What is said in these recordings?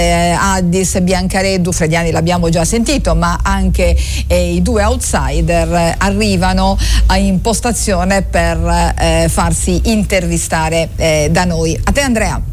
Addis, Biancareddu, Frediani l'abbiamo già sentito, ma anche i due outsider arrivano in postazione per farsi intervistare da noi. A te, Andrea.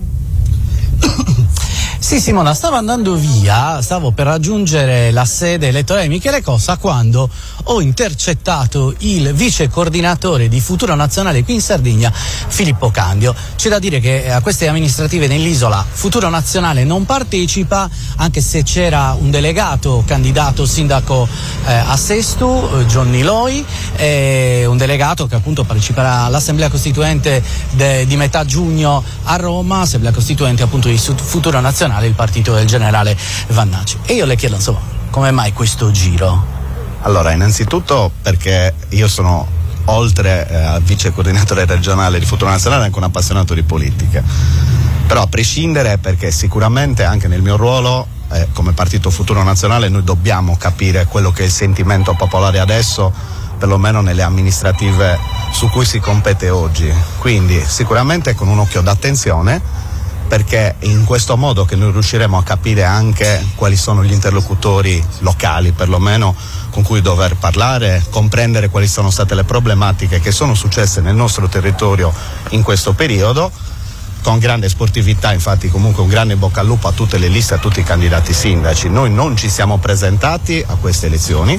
Sì, Simona, stavo andando via, stavo per raggiungere la sede elettorale di Michele Cossa quando ho intercettato il vice coordinatore di Futuro Nazionale qui in Sardegna, Filippo Candio. C'è da dire che a queste amministrative nell'isola Futuro Nazionale non partecipa, anche se c'era un delegato candidato sindaco a Sesto, Johnny Loi, un delegato che appunto parteciperà all'Assemblea Costituente di metà giugno a Roma, Assemblea Costituente appunto di Futuro Nazionale, il partito del generale Vannacci. E io le chiedo, insomma, come mai questo giro? Allora, innanzitutto perché io sono, oltre al vice coordinatore regionale di Futuro Nazionale, anche un appassionato di politica. Però a prescindere, perché sicuramente anche nel mio ruolo come partito Futuro Nazionale noi dobbiamo capire quello che è il sentimento popolare adesso, perlomeno nelle amministrative su cui si compete oggi. Quindi sicuramente con un occhio d'attenzione, perché è in questo modo che noi riusciremo a capire anche quali sono gli interlocutori locali, perlomeno con cui dover parlare, comprendere quali sono state le problematiche che sono successe nel nostro territorio in questo periodo, con grande sportività. Infatti comunque un grande bocca al lupo a tutte le liste, a tutti i candidati sindaci. Noi non ci siamo presentati a queste elezioni,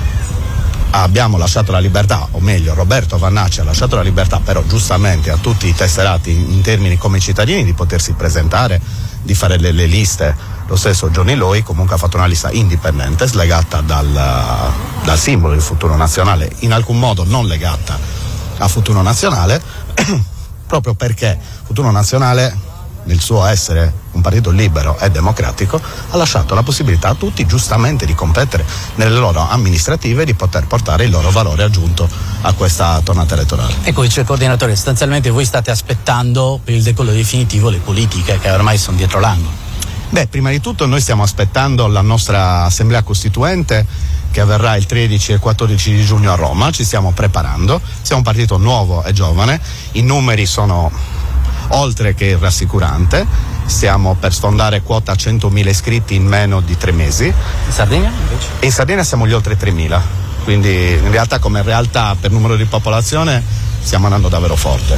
abbiamo lasciato la libertà, o meglio Roberto Vannacci ha lasciato la libertà però giustamente a tutti i tesserati in termini come cittadini di potersi presentare, di fare le liste. Lo stesso Johnny Loi comunque ha fatto una lista indipendente, slegata dal simbolo del Futuro Nazionale, in alcun modo non legata a Futuro Nazionale, proprio perché Futuro Nazionale, nel suo essere un partito libero e democratico, ha lasciato la possibilità a tutti giustamente di competere nelle loro amministrative e di poter portare il loro valore aggiunto a questa tornata elettorale. Ecco, vice coordinatore, sostanzialmente voi state aspettando per il decollo definitivo le politiche che ormai sono dietro l'angolo. Beh, prima di tutto noi stiamo aspettando la nostra Assemblea Costituente che avverrà il 13 e il 14 di giugno a Roma. Ci stiamo preparando, siamo un partito nuovo e giovane, i numeri sono oltre che rassicurante, stiamo per sfondare quota 100.000 iscritti in meno di 3 mesi. In Sardegna invece? In Sardegna siamo gli oltre 3.000, quindi in realtà come realtà per numero di popolazione stiamo andando davvero forte.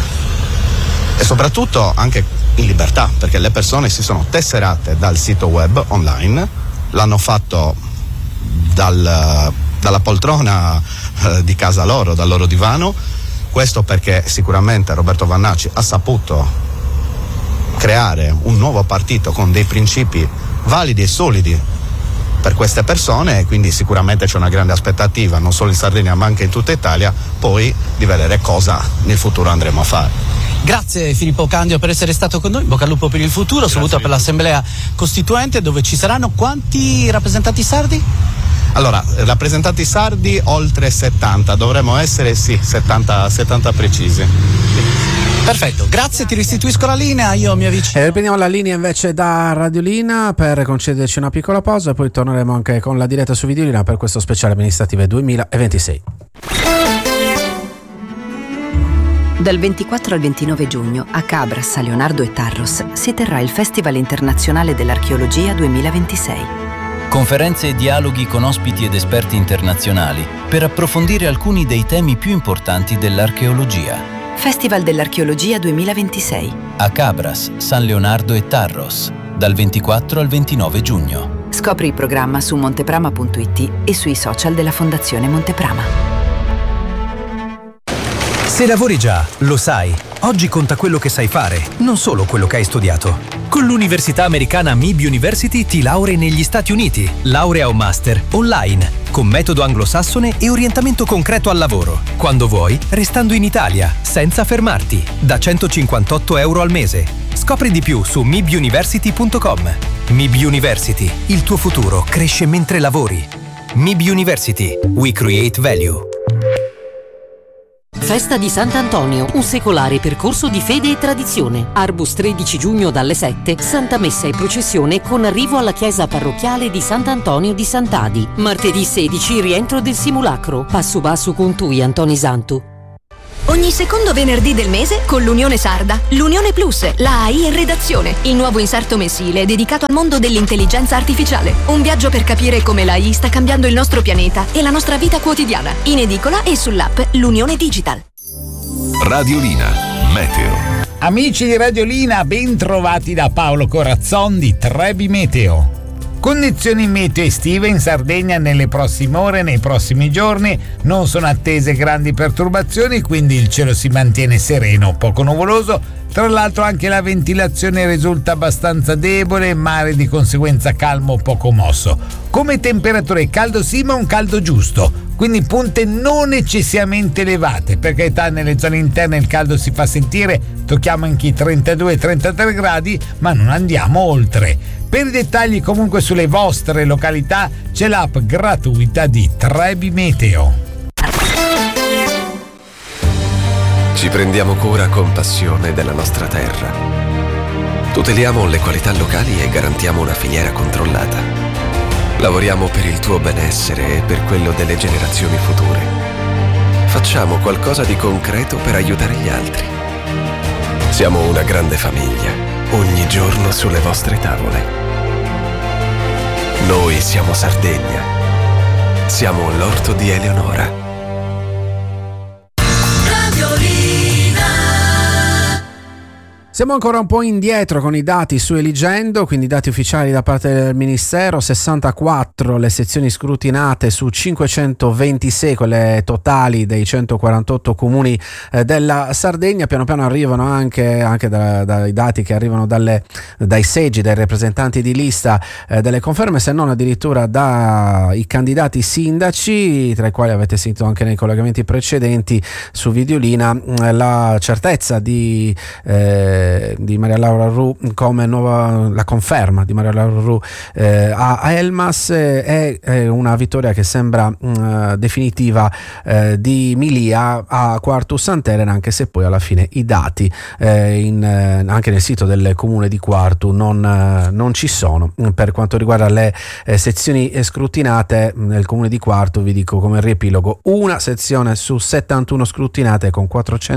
E soprattutto anche in libertà, perché le persone si sono tesserate dal sito web online, l'hanno fatto dalla poltrona di casa loro, dal loro divano. Questo perché sicuramente Roberto Vannacci ha saputo creare un nuovo partito con dei principi validi e solidi per queste persone, e quindi sicuramente c'è una grande aspettativa non solo in Sardegna ma anche in tutta Italia poi di vedere cosa nel futuro andremo a fare. Grazie Filippo Candio per essere stato con noi, bocca al lupo per il futuro, soprattutto per l'Assemblea Costituente, dove ci saranno quanti rappresentanti sardi? Allora, rappresentanti sardi oltre 70, dovremmo essere 70 precisi. Perfetto, grazie, ti restituisco la linea, io mi avvicino. Riprendiamo la linea invece da Radiolina per concederci una piccola pausa e poi torneremo anche con la diretta su Videolina per questo speciale amministrative 2026. Dal 24 al 29 giugno a Cabras, a Leonardo e Tarros si terrà il Festival Internazionale dell'Archeologia 2026. Conferenze e dialoghi con ospiti ed esperti internazionali per approfondire alcuni dei temi più importanti dell'archeologia. Festival dell'Archeologia 2026. A Cabras, San Leonardo e Tarros, dal 24 al 29 giugno. Scopri il programma su monteprama.it e sui social della Fondazione Monteprama. Se lavori già, lo sai. Oggi conta quello che sai fare, non solo quello che hai studiato. Con l'università americana MIB University ti laurei negli Stati Uniti, laurea o master, online, con metodo anglosassone e orientamento concreto al lavoro. Quando vuoi, restando in Italia, senza fermarti, da €158 al mese. Scopri di più su mibuniversity.com. MIB University, il tuo futuro cresce mentre lavori. MIB University, we create value. Festa di Sant'Antonio, un secolare percorso di fede e tradizione. Arbus 13 giugno dalle 7, Santa Messa e processione con arrivo alla chiesa parrocchiale di Sant'Antonio di Sant'Adi. Martedì 16, rientro del simulacro. Passo basso con tui, Antoni Santu. Ogni secondo venerdì del mese con l'Unione Sarda, l'Unione Plus, la AI in redazione, il nuovo inserto mensile dedicato al mondo dell'intelligenza artificiale. Un viaggio per capire come l'AI sta cambiando il nostro pianeta e la nostra vita quotidiana. In edicola e sull'app L'Unione Digital. Radiolina, meteo. Amici di Radiolina, ben trovati da Paolo Corazzon di Trebi Meteo. Condizioni meteo estive in Sardegna nelle prossime ore, nei prossimi giorni. Non sono attese grandi perturbazioni, quindi il cielo si mantiene sereno, poco nuvoloso. Tra l'altro anche la ventilazione risulta abbastanza debole, mare di conseguenza calmo, poco mosso. Come temperature caldo sì, ma un caldo giusto, quindi punte non eccessivamente elevate. Per carità, nelle zone interne il caldo si fa sentire, tocchiamo anche i 32-33 gradi, ma non andiamo oltre. Per i dettagli comunque sulle vostre località c'è l'app gratuita di Trebi Meteo. Ci prendiamo cura con passione della nostra terra. Tuteliamo le qualità locali e garantiamo una filiera controllata. Lavoriamo per il tuo benessere e per quello delle generazioni future. Facciamo qualcosa di concreto per aiutare gli altri. Siamo una grande famiglia, ogni giorno sulle vostre tavole. Noi siamo Sardegna. Siamo l'orto di Eleonora. Siamo ancora un po' indietro con i dati su Eligendo, quindi dati ufficiali da parte del Ministero. 64 le sezioni scrutinate su 526, quelle totali dei 148 comuni della Sardegna. Piano piano arrivano anche dai dati che arrivano dai seggi, dai rappresentanti di lista delle conferme, se non addirittura dai candidati sindaci, tra i quali avete sentito anche nei collegamenti precedenti su Videolina la certezza di Maria Laura Ru come la conferma di Maria Laura Ru a Elmas. È una vittoria che sembra definitiva di Milia a Quartus Sant'Elena, anche se poi alla fine i dati anche nel sito del comune di Quartu non ci sono. Per quanto riguarda le sezioni scrutinate nel comune di Quartu, vi dico come riepilogo: una sezione su 71 scrutinate con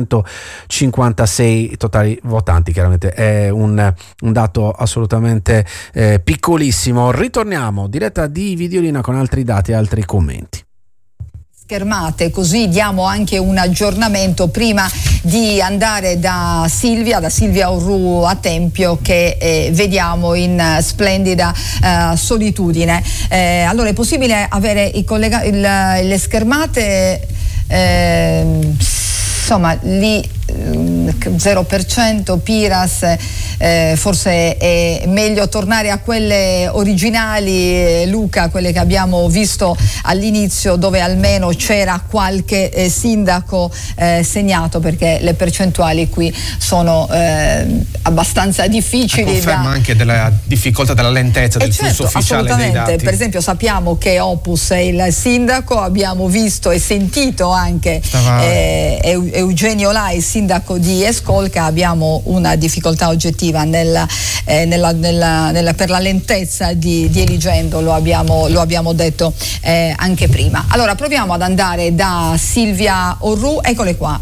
456 totali votanti. Chiaramente è un dato assolutamente piccolissimo. Ritorniamo diretta di Videolina con altri dati e altri commenti. Schermate, così diamo anche un aggiornamento prima di andare da Silvia Orru a Tempio, che vediamo in splendida solitudine. Allora, è possibile avere le schermate, insomma lì 0% Piras, forse è meglio tornare a quelle originali, Luca, quelle che abbiamo visto all'inizio, dove almeno c'era qualche sindaco segnato, perché le percentuali qui sono abbastanza difficili. Conferma anche della difficoltà della lentezza del flusso ufficiale dei dati. Per esempio sappiamo che Opus è il sindaco, abbiamo visto e sentito anche Eugenio Lai, sindaco di Escolca. Abbiamo una difficoltà oggettiva per la lentezza di Eligendo, lo abbiamo detto anche prima. Allora proviamo ad andare da Silvia Orru. Eccole qua,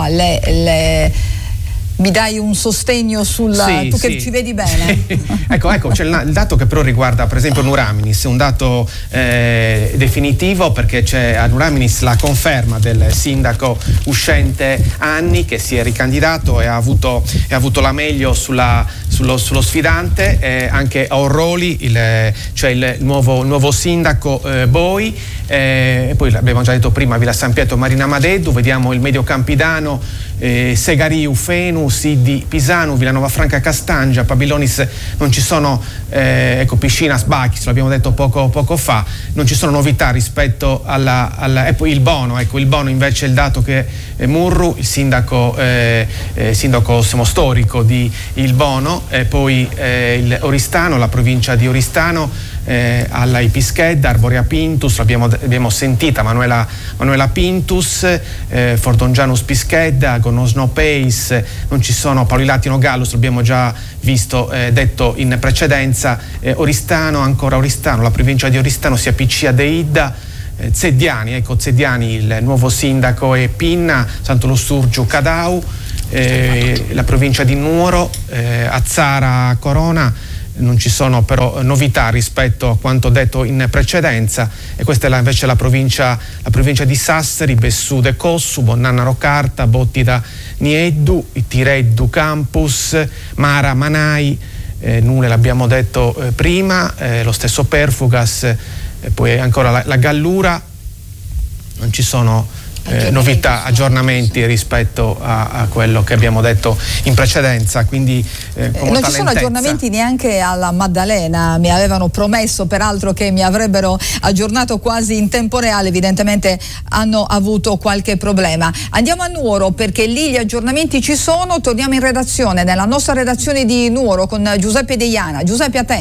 mi dai un sostegno che ci vedi bene? ecco, c'è il dato che però riguarda per esempio Nuraminis, un dato definitivo, perché c'è a Nuraminis la conferma del sindaco uscente Anni, che si è ricandidato e ha avuto la meglio sullo sfidante. Anche a Orroli c'è il nuovo sindaco Boi, e poi l'abbiamo già detto prima, Villa San Pietro Marina Madeddu. Vediamo il Mediocampidano, Segariu Fenu, Sidi Pisanu, Villanova Franca Castangia, Pabilonis non ci sono, Piscina Sbachis, l'abbiamo detto poco fa, non ci sono novità rispetto e poi il Bono invece è il dato che Murru, il sindaco storico di Il Bono, e poi il Oristano, la provincia di Oristano, alla Ipischedda, Arborea Pintus, l'abbiamo sentita, Manuela Pintus, Fordongianus Pischedda, Gonosno Peis, non ci sono Paoli Latino Gallus, l'abbiamo già visto, detto in precedenza. Oristano, la provincia di Oristano si appiccia a Deidda, Zeddiani, il nuovo sindaco è Pinna, Sant'Lo Sturgiu Cadau, la provincia di Nuoro, a Zara Corona non ci sono però novità rispetto a quanto detto in precedenza, e questa è invece la provincia di Sassari, Bessude Cossu, Bonnannaro Carta, Bottida Nieddu, Tireddu Campus, Mara Manai, Nune l'abbiamo detto prima, lo stesso Perfugas, e poi ancora la Gallura. Non ci sono novità, aggiornamenti rispetto a quello che abbiamo detto in precedenza, quindi non ci sono aggiornamenti neanche alla Maddalena. Mi avevano promesso peraltro che mi avrebbero aggiornato quasi in tempo reale, evidentemente hanno avuto qualche problema. Andiamo a Nuoro, perché lì gli aggiornamenti ci sono. Torniamo in redazione, nella nostra redazione di Nuoro, con Giuseppe Deiana. Giuseppe, a te.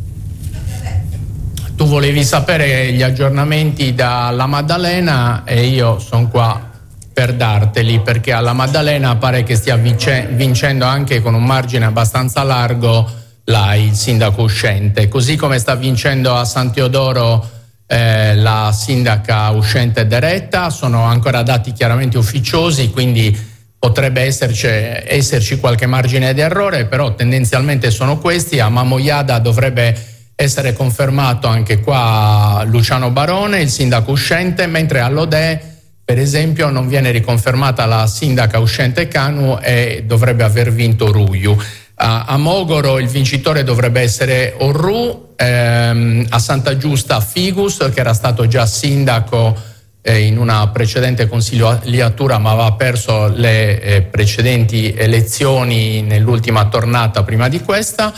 Tu volevi sapere gli aggiornamenti dalla Maddalena e io sono qua per darteli, perché alla Maddalena pare che stia vincendo anche con un margine abbastanza largo il sindaco uscente, così come sta vincendo a San Teodoro la sindaca uscente Deretta. Sono ancora dati chiaramente ufficiosi, quindi potrebbe esserci qualche margine di errore, però tendenzialmente sono questi. A Mamoiada dovrebbe essere confermato anche qua Luciano Barone, il sindaco uscente, mentre all'Odè, per esempio, non viene riconfermata la sindaca uscente Canu e dovrebbe aver vinto Ruiu. A Mogoro il vincitore dovrebbe essere Orru, a Santa Giusta Figus, che era stato già sindaco in una precedente consigliatura ma aveva perso le precedenti elezioni nell'ultima tornata prima di questa.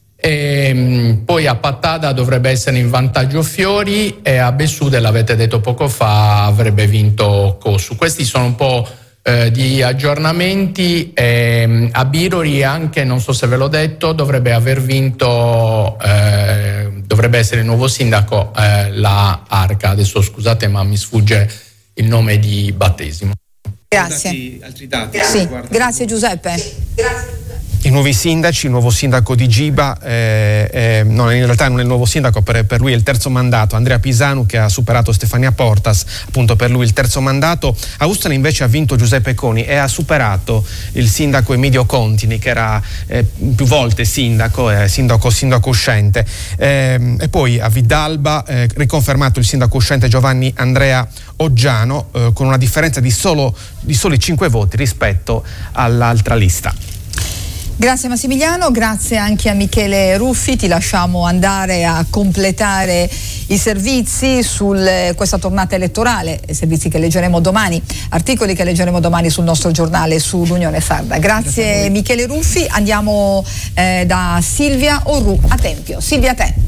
E poi a Pattada dovrebbe essere in vantaggio Fiori, e a Bessude, l'avete detto poco fa, avrebbe vinto Cossu. Questi sono un po' di aggiornamenti. A Birori anche, non so se ve l'ho detto, dovrebbe aver vinto, dovrebbe essere il nuovo sindaco la Arca. Adesso scusate ma mi sfugge il nome di battesimo. Grazie. Altri dati? Sì, grazie Giuseppe. I nuovi sindaci, il nuovo sindaco di Giba, no, in realtà non è il nuovo sindaco, per lui è il terzo mandato, Andrea Pisanu, che ha superato Stefania Portas, appunto per lui il terzo mandato. A Ustane invece ha vinto Giuseppe Coni e ha superato il sindaco Emidio Contini, che era più volte sindaco uscente, e poi a Vidalba riconfermato il sindaco uscente Giovanni Andrea Oggiano, con una differenza di soli 5 voti rispetto all'altra lista. Grazie Massimiliano, grazie anche a Michele Ruffi. Ti lasciamo andare a completare i servizi su questa tornata elettorale, servizi che leggeremo domani, articoli che leggeremo domani sul nostro giornale sull'Unione Sarda. Grazie Michele Ruffi. Andiamo da Silvia Orru a Tempio. Silvia, a te.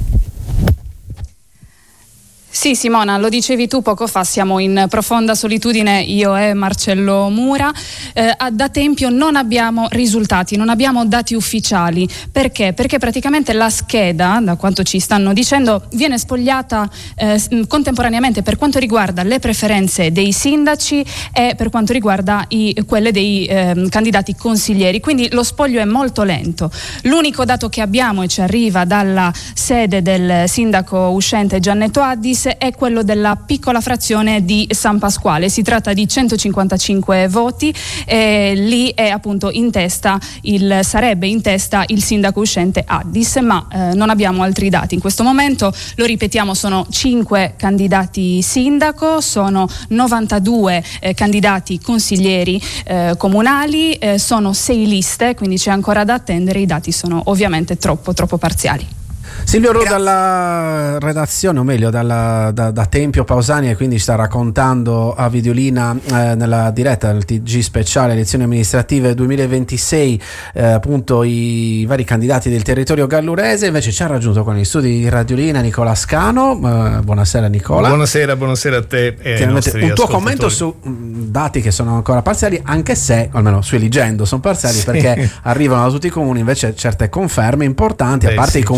Sì, Simona, lo dicevi tu poco fa, siamo in profonda solitudine, io e Marcello Mura. Da Tempio non abbiamo risultati, non abbiamo dati ufficiali. Perché? Perché praticamente la scheda, da quanto ci stanno dicendo, viene spogliata contemporaneamente per quanto riguarda le preferenze dei sindaci e per quanto riguarda quelle dei candidati consiglieri. Quindi lo spoglio è molto lento. L'unico dato che abbiamo e ci arriva dalla sede del sindaco uscente Giannetto Addis è quello della piccola frazione di San Pasquale. Si tratta di 155 voti, lì è appunto sarebbe in testa il sindaco uscente Addis, ma non abbiamo altri dati in questo momento. Lo ripetiamo, sono 5 candidati sindaco, sono 92 candidati consiglieri comunali, sono 6 liste, quindi c'è ancora da attendere. I dati sono ovviamente troppo parziali. Silvio Ru dalla redazione, o meglio da Tempio Pausania, e quindi sta raccontando a Videolina nella diretta del TG speciale elezioni amministrative 2026 appunto i vari candidati del territorio gallurese. Invece ci ha raggiunto con gli studi di Radiolina Nicola Scano. Buonasera Nicola. Buonasera a te e ai nostri un tuo commento su dati che sono ancora parziali, anche se almeno su Eligendo sono parziali, sì, perché arrivano da tutti i comuni invece certe conferme importanti, a parte i comuni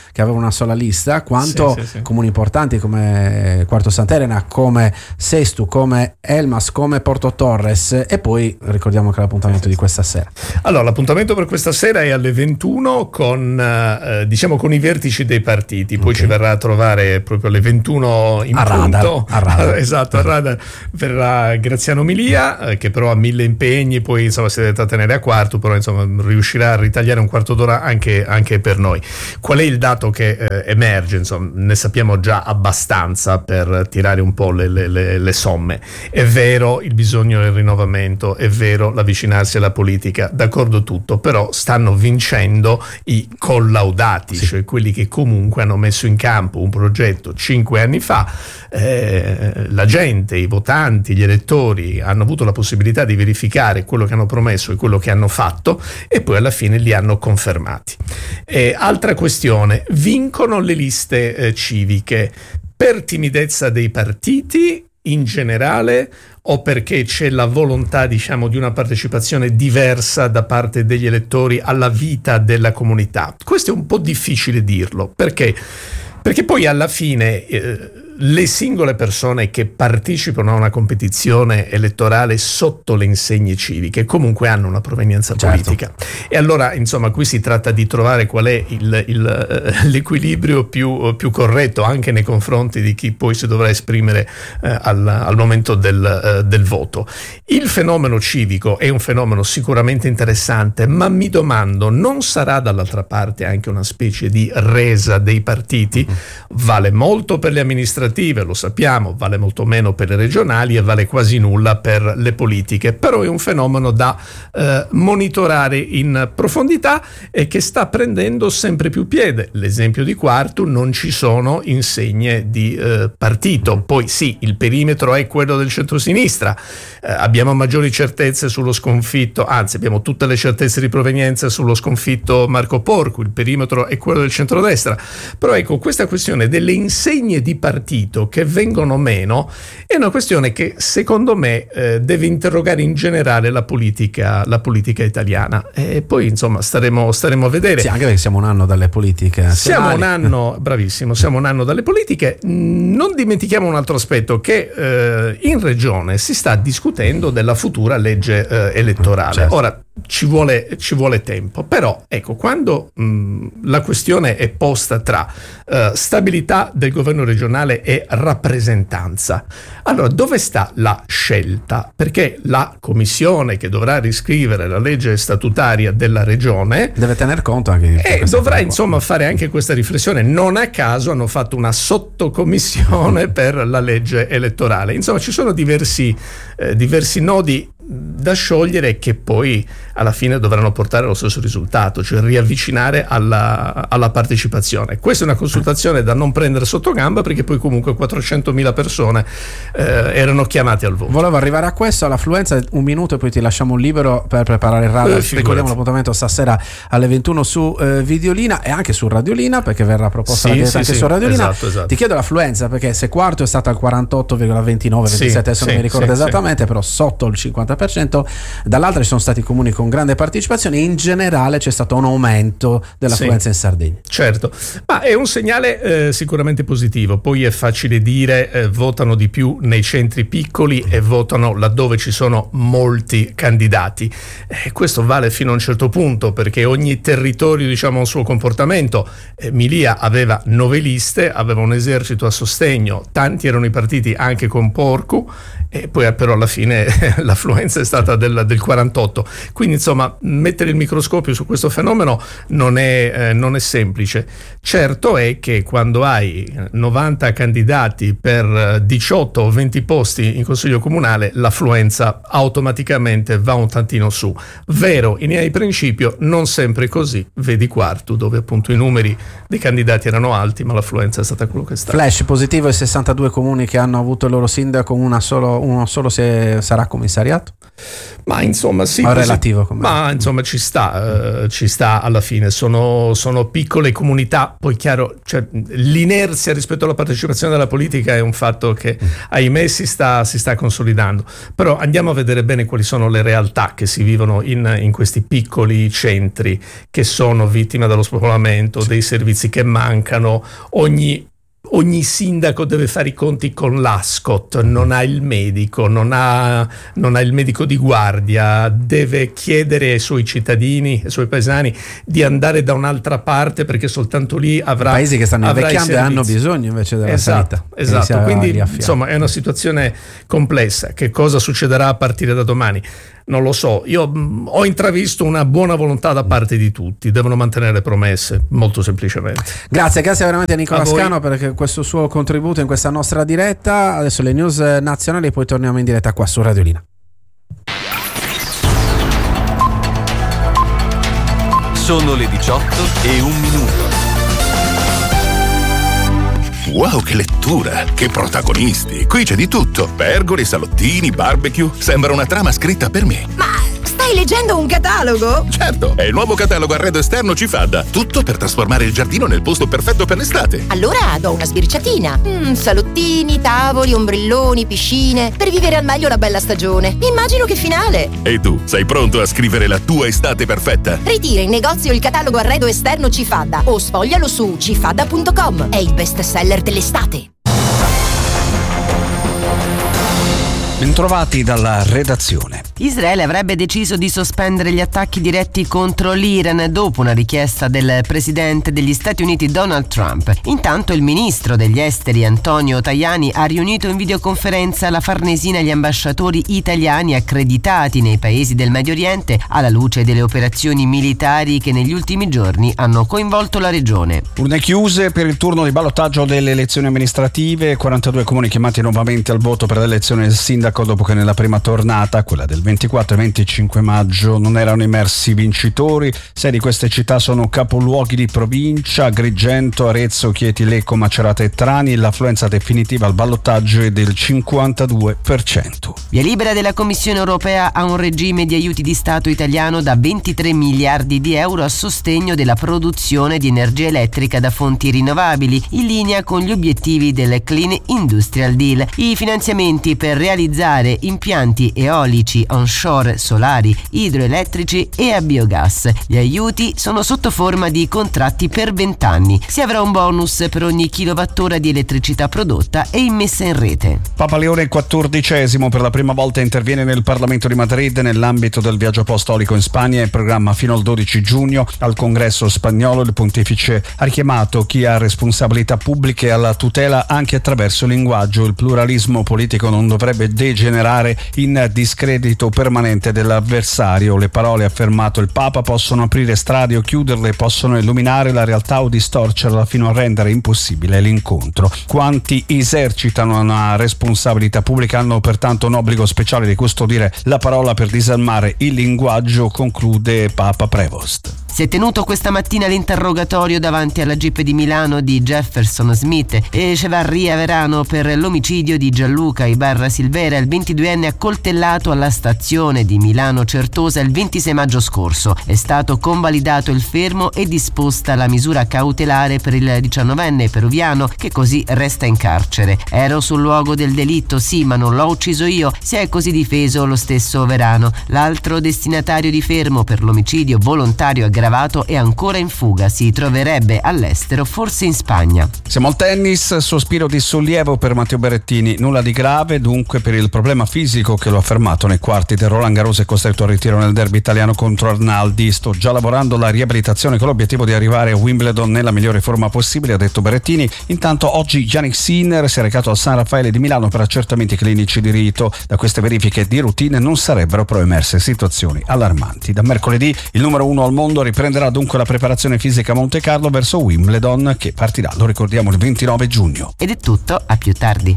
che aveva una sola lista, quanto comuni importanti come Quarto Sant'Elena, come Sestu, come Elmas, come Porto Torres, e poi ricordiamo che l'appuntamento di questa sera. Allora, l'appuntamento per questa sera è alle 21 con i vertici dei partiti, poi ci verrà a trovare proprio alle 21 in punto. A Radar. Esatto, a Radar verrà Graziano Milia, che però ha 1000 impegni, poi insomma si deve trattenere a quarto, però insomma riuscirà a ritagliare un quarto d'ora anche per noi. Qual è il dato che emerge? Insomma, ne sappiamo già abbastanza per tirare un po' le somme. È vero il bisogno del rinnovamento, è vero l'avvicinarsi alla politica, d'accordo tutto, però stanno vincendo i collaudati, cioè quelli che comunque hanno messo in campo un progetto 5 anni fa. La gente, i votanti, gli elettori hanno avuto la possibilità di verificare quello che hanno promesso e quello che hanno fatto, e poi alla fine li hanno confermati. Altra questione: vincono le liste civiche per timidezza dei partiti in generale, o perché c'è la volontà, diciamo, di una partecipazione diversa da parte degli elettori alla vita della comunità? Questo è un po' difficile dirlo, perché poi alla fine le singole persone che partecipano a una competizione elettorale sotto le insegne civiche comunque hanno una provenienza politica, e allora insomma qui si tratta di trovare qual è l'equilibrio più corretto anche nei confronti di chi poi si dovrà esprimere al momento del voto. Il fenomeno civico è un fenomeno sicuramente interessante, ma mi domando, non sarà dall'altra parte anche una specie di resa dei partiti? Vale molto per le amministrative, lo sappiamo, vale molto meno per le regionali e vale quasi nulla per le politiche, però è un fenomeno da monitorare in profondità e che sta prendendo sempre più piede. L'esempio di Quartu: non ci sono insegne di partito, poi sì, il perimetro è quello del centrosinistra, abbiamo maggiori certezze sullo sconfitto, anzi abbiamo tutte le certezze di provenienza sullo sconfitto Marco Porcu, il perimetro è quello del centrodestra, però ecco, questa questione delle insegne di partito che vengono meno è una questione che secondo me deve interrogare in generale la politica italiana, e poi insomma staremo a vedere. Sì, anche perché siamo un anno dalle politiche. Siamo un anno dalle politiche. Non dimentichiamo un altro aspetto, che in regione si sta discutendo della futura legge elettorale. Certo. Ora ci vuole tempo, però ecco, quando la questione è posta tra stabilità del governo regionale e rappresentanza, allora dove sta la scelta? Perché la commissione che dovrà riscrivere la legge statutaria della regione deve tener conto anche di dovrà insomma fare anche questa riflessione. Non a caso hanno fatto una sottocommissione per la legge elettorale. Insomma, ci sono diversi nodi da sciogliere, che poi alla fine dovranno portare allo stesso risultato, cioè riavvicinare alla partecipazione. Questa è una consultazione da non prendere sotto gamba, perché poi comunque 400.000 persone erano chiamate al voto. Volevo arrivare a questo, all'affluenza, un minuto e poi ti lasciamo libero per preparare il radar. Ricordiamo l'appuntamento stasera alle 21 su Videolina e anche su Radiolina, perché verrà proposta la diretta anche su Radiolina. Esatto. Ti chiedo l'affluenza, perché se Quarto è stato al 48,29-27, adesso non mi ricordo esattamente, però sotto il 50%, dall'altra ci sono stati comuni con grande partecipazione, in generale c'è stato un aumento dell'affluenza in Sardegna. Certo, ma è un segnale sicuramente positivo. Poi è facile dire votano di più nei centri piccoli e votano laddove ci sono molti candidati. Questo vale fino a un certo punto, perché ogni territorio, diciamo, ha un suo comportamento. Milia aveva 9 liste, aveva un esercito a sostegno, tanti erano i partiti anche con Porcu, e poi però alla fine l'affluenza è stata del 48. Quindi insomma, mettere il microscopio su questo fenomeno non è semplice. Certo è che quando hai 90 candidati per 18 o 20 posti in consiglio comunale, l'affluenza automaticamente va un tantino su. Vero, in linea di principio non sempre così. Vedi Quartu, dove appunto i numeri dei candidati erano alti, ma l'affluenza è stata quello che è stata. Flash positivo ai 62 comuni che hanno avuto il loro sindaco una sola uno solo sarà commissariato? Ma insomma sì, relativo ma insomma ci sta alla fine, sono piccole comunità, poi chiaro, cioè, l'inerzia rispetto alla partecipazione della politica è un fatto che ahimè si sta consolidando, però andiamo a vedere bene quali sono le realtà che si vivono in questi piccoli centri che sono vittime dello spopolamento, dei servizi che mancano. Ogni sindaco deve fare i conti con l'ASCOT, non ha il medico, non ha il medico di guardia, deve chiedere ai suoi cittadini, ai suoi paesani di andare da un'altra parte perché soltanto lì avrà paesi che stanno invecchiando e hanno bisogno invece della sanità. Esatto, quindi insomma è una situazione complessa. Che cosa succederà a partire da domani? Non lo so, io ho intravisto una buona volontà da parte di tutti, devono mantenere le promesse, molto semplicemente. Grazie veramente a Nicola Scano per questo suo contributo in questa nostra diretta. Adesso le news nazionali, poi torniamo in diretta qua su Radiolina. Sono le 18:01. Wow, che lettura! Che protagonisti! Qui c'è di tutto. Pergole, salottini, barbecue. Sembra una trama scritta per me. Ma stai leggendo un catalogo? Certo, è il nuovo catalogo arredo esterno Cifadda. Tutto per trasformare il giardino nel posto perfetto per l'estate. Allora do una sbirciatina. Salottini, tavoli, ombrelloni, piscine. Per vivere al meglio la bella stagione. Immagino che finale. E tu, sei pronto a scrivere la tua estate perfetta? Ritira in negozio il catalogo arredo esterno Cifadda o sfoglialo su cifadda.com. È il best seller dell'estate. Bentrovati dalla redazione. Israele avrebbe deciso di sospendere gli attacchi diretti contro l'Iran dopo una richiesta del presidente degli Stati Uniti Donald Trump. Intanto il ministro degli esteri Antonio Tajani ha riunito in videoconferenza la Farnesina e gli ambasciatori italiani accreditati nei paesi del Medio Oriente alla luce delle operazioni militari che negli ultimi giorni hanno coinvolto la regione. Urne chiuse per il turno di ballottaggio delle elezioni amministrative, 42 comuni chiamati nuovamente al voto per l'elezione del sindaco dopo che nella prima tornata, quella del 24 e 25 maggio, non erano emersi vincitori. 6 di queste città sono capoluoghi di provincia: Agrigento, Arezzo, Chieti, Lecco, Macerata e Trani. L'affluenza definitiva al ballottaggio è del 52%. Via libera della Commissione europea a un regime di aiuti di Stato italiano da 23 miliardi di euro a sostegno della produzione di energia elettrica da fonti rinnovabili, in linea con gli obiettivi del Clean Industrial Deal. I finanziamenti per realizzare impianti eolici, onshore, solari, idroelettrici e a biogas. Gli aiuti sono sotto forma di contratti per 20 anni. Si avrà un bonus per ogni kilowattora di elettricità prodotta e immessa in rete. Papa Leone XIV per la prima volta interviene nel Parlamento di Madrid nell'ambito del viaggio apostolico in Spagna, in programma fino al 12 giugno. Al congresso spagnolo il pontefice ha richiamato chi ha responsabilità pubbliche alla tutela anche attraverso il linguaggio. Il pluralismo politico non dovrebbe degenerare in discredito permanente dell'avversario. Le parole, affermato il Papa, possono aprire strade o chiuderle, possono illuminare la realtà o distorcerla fino a rendere impossibile l'incontro. Quanti esercitano una responsabilità pubblica hanno pertanto un obbligo speciale di custodire la parola per disarmare il linguaggio, conclude Papa Prevost. Si è tenuto questa mattina l'interrogatorio davanti alla GIP di Milano di Jefferson Smith e Echevarria Verano per l'omicidio di Gianluca Ibarra Silvera, il 22enne accoltellato alla stazione di Milano Certosa il 26 maggio scorso. È stato convalidato il fermo e disposta la misura cautelare per il 19enne peruviano, che così resta in carcere. Ero sul luogo del delitto, sì, ma non l'ho ucciso io, si è così difeso lo stesso Verano. L'altro destinatario di fermo per l'omicidio volontario aggravato è ancora in fuga, si troverebbe all'estero, forse in Spagna. Siamo al tennis, sospiro di sollievo per Matteo Berrettini, nulla di grave dunque per il problema fisico che lo ha fermato nei quarti del Roland Garros e costretto al ritiro nel derby italiano contro Arnaldi. Sto già lavorando alla riabilitazione con l'obiettivo di arrivare a Wimbledon nella migliore forma possibile, ha detto Berrettini. Intanto oggi Jannik Sinner si è recato al San Raffaele di Milano per accertamenti clinici di rito. Da queste verifiche di routine non sarebbero però emerse situazioni allarmanti. Da mercoledì il numero 1 al mondo riprenderà dunque la preparazione fisica a Monte Carlo verso Wimbledon, che partirà, lo ricordiamo, il 29 giugno. Ed è tutto, a più tardi.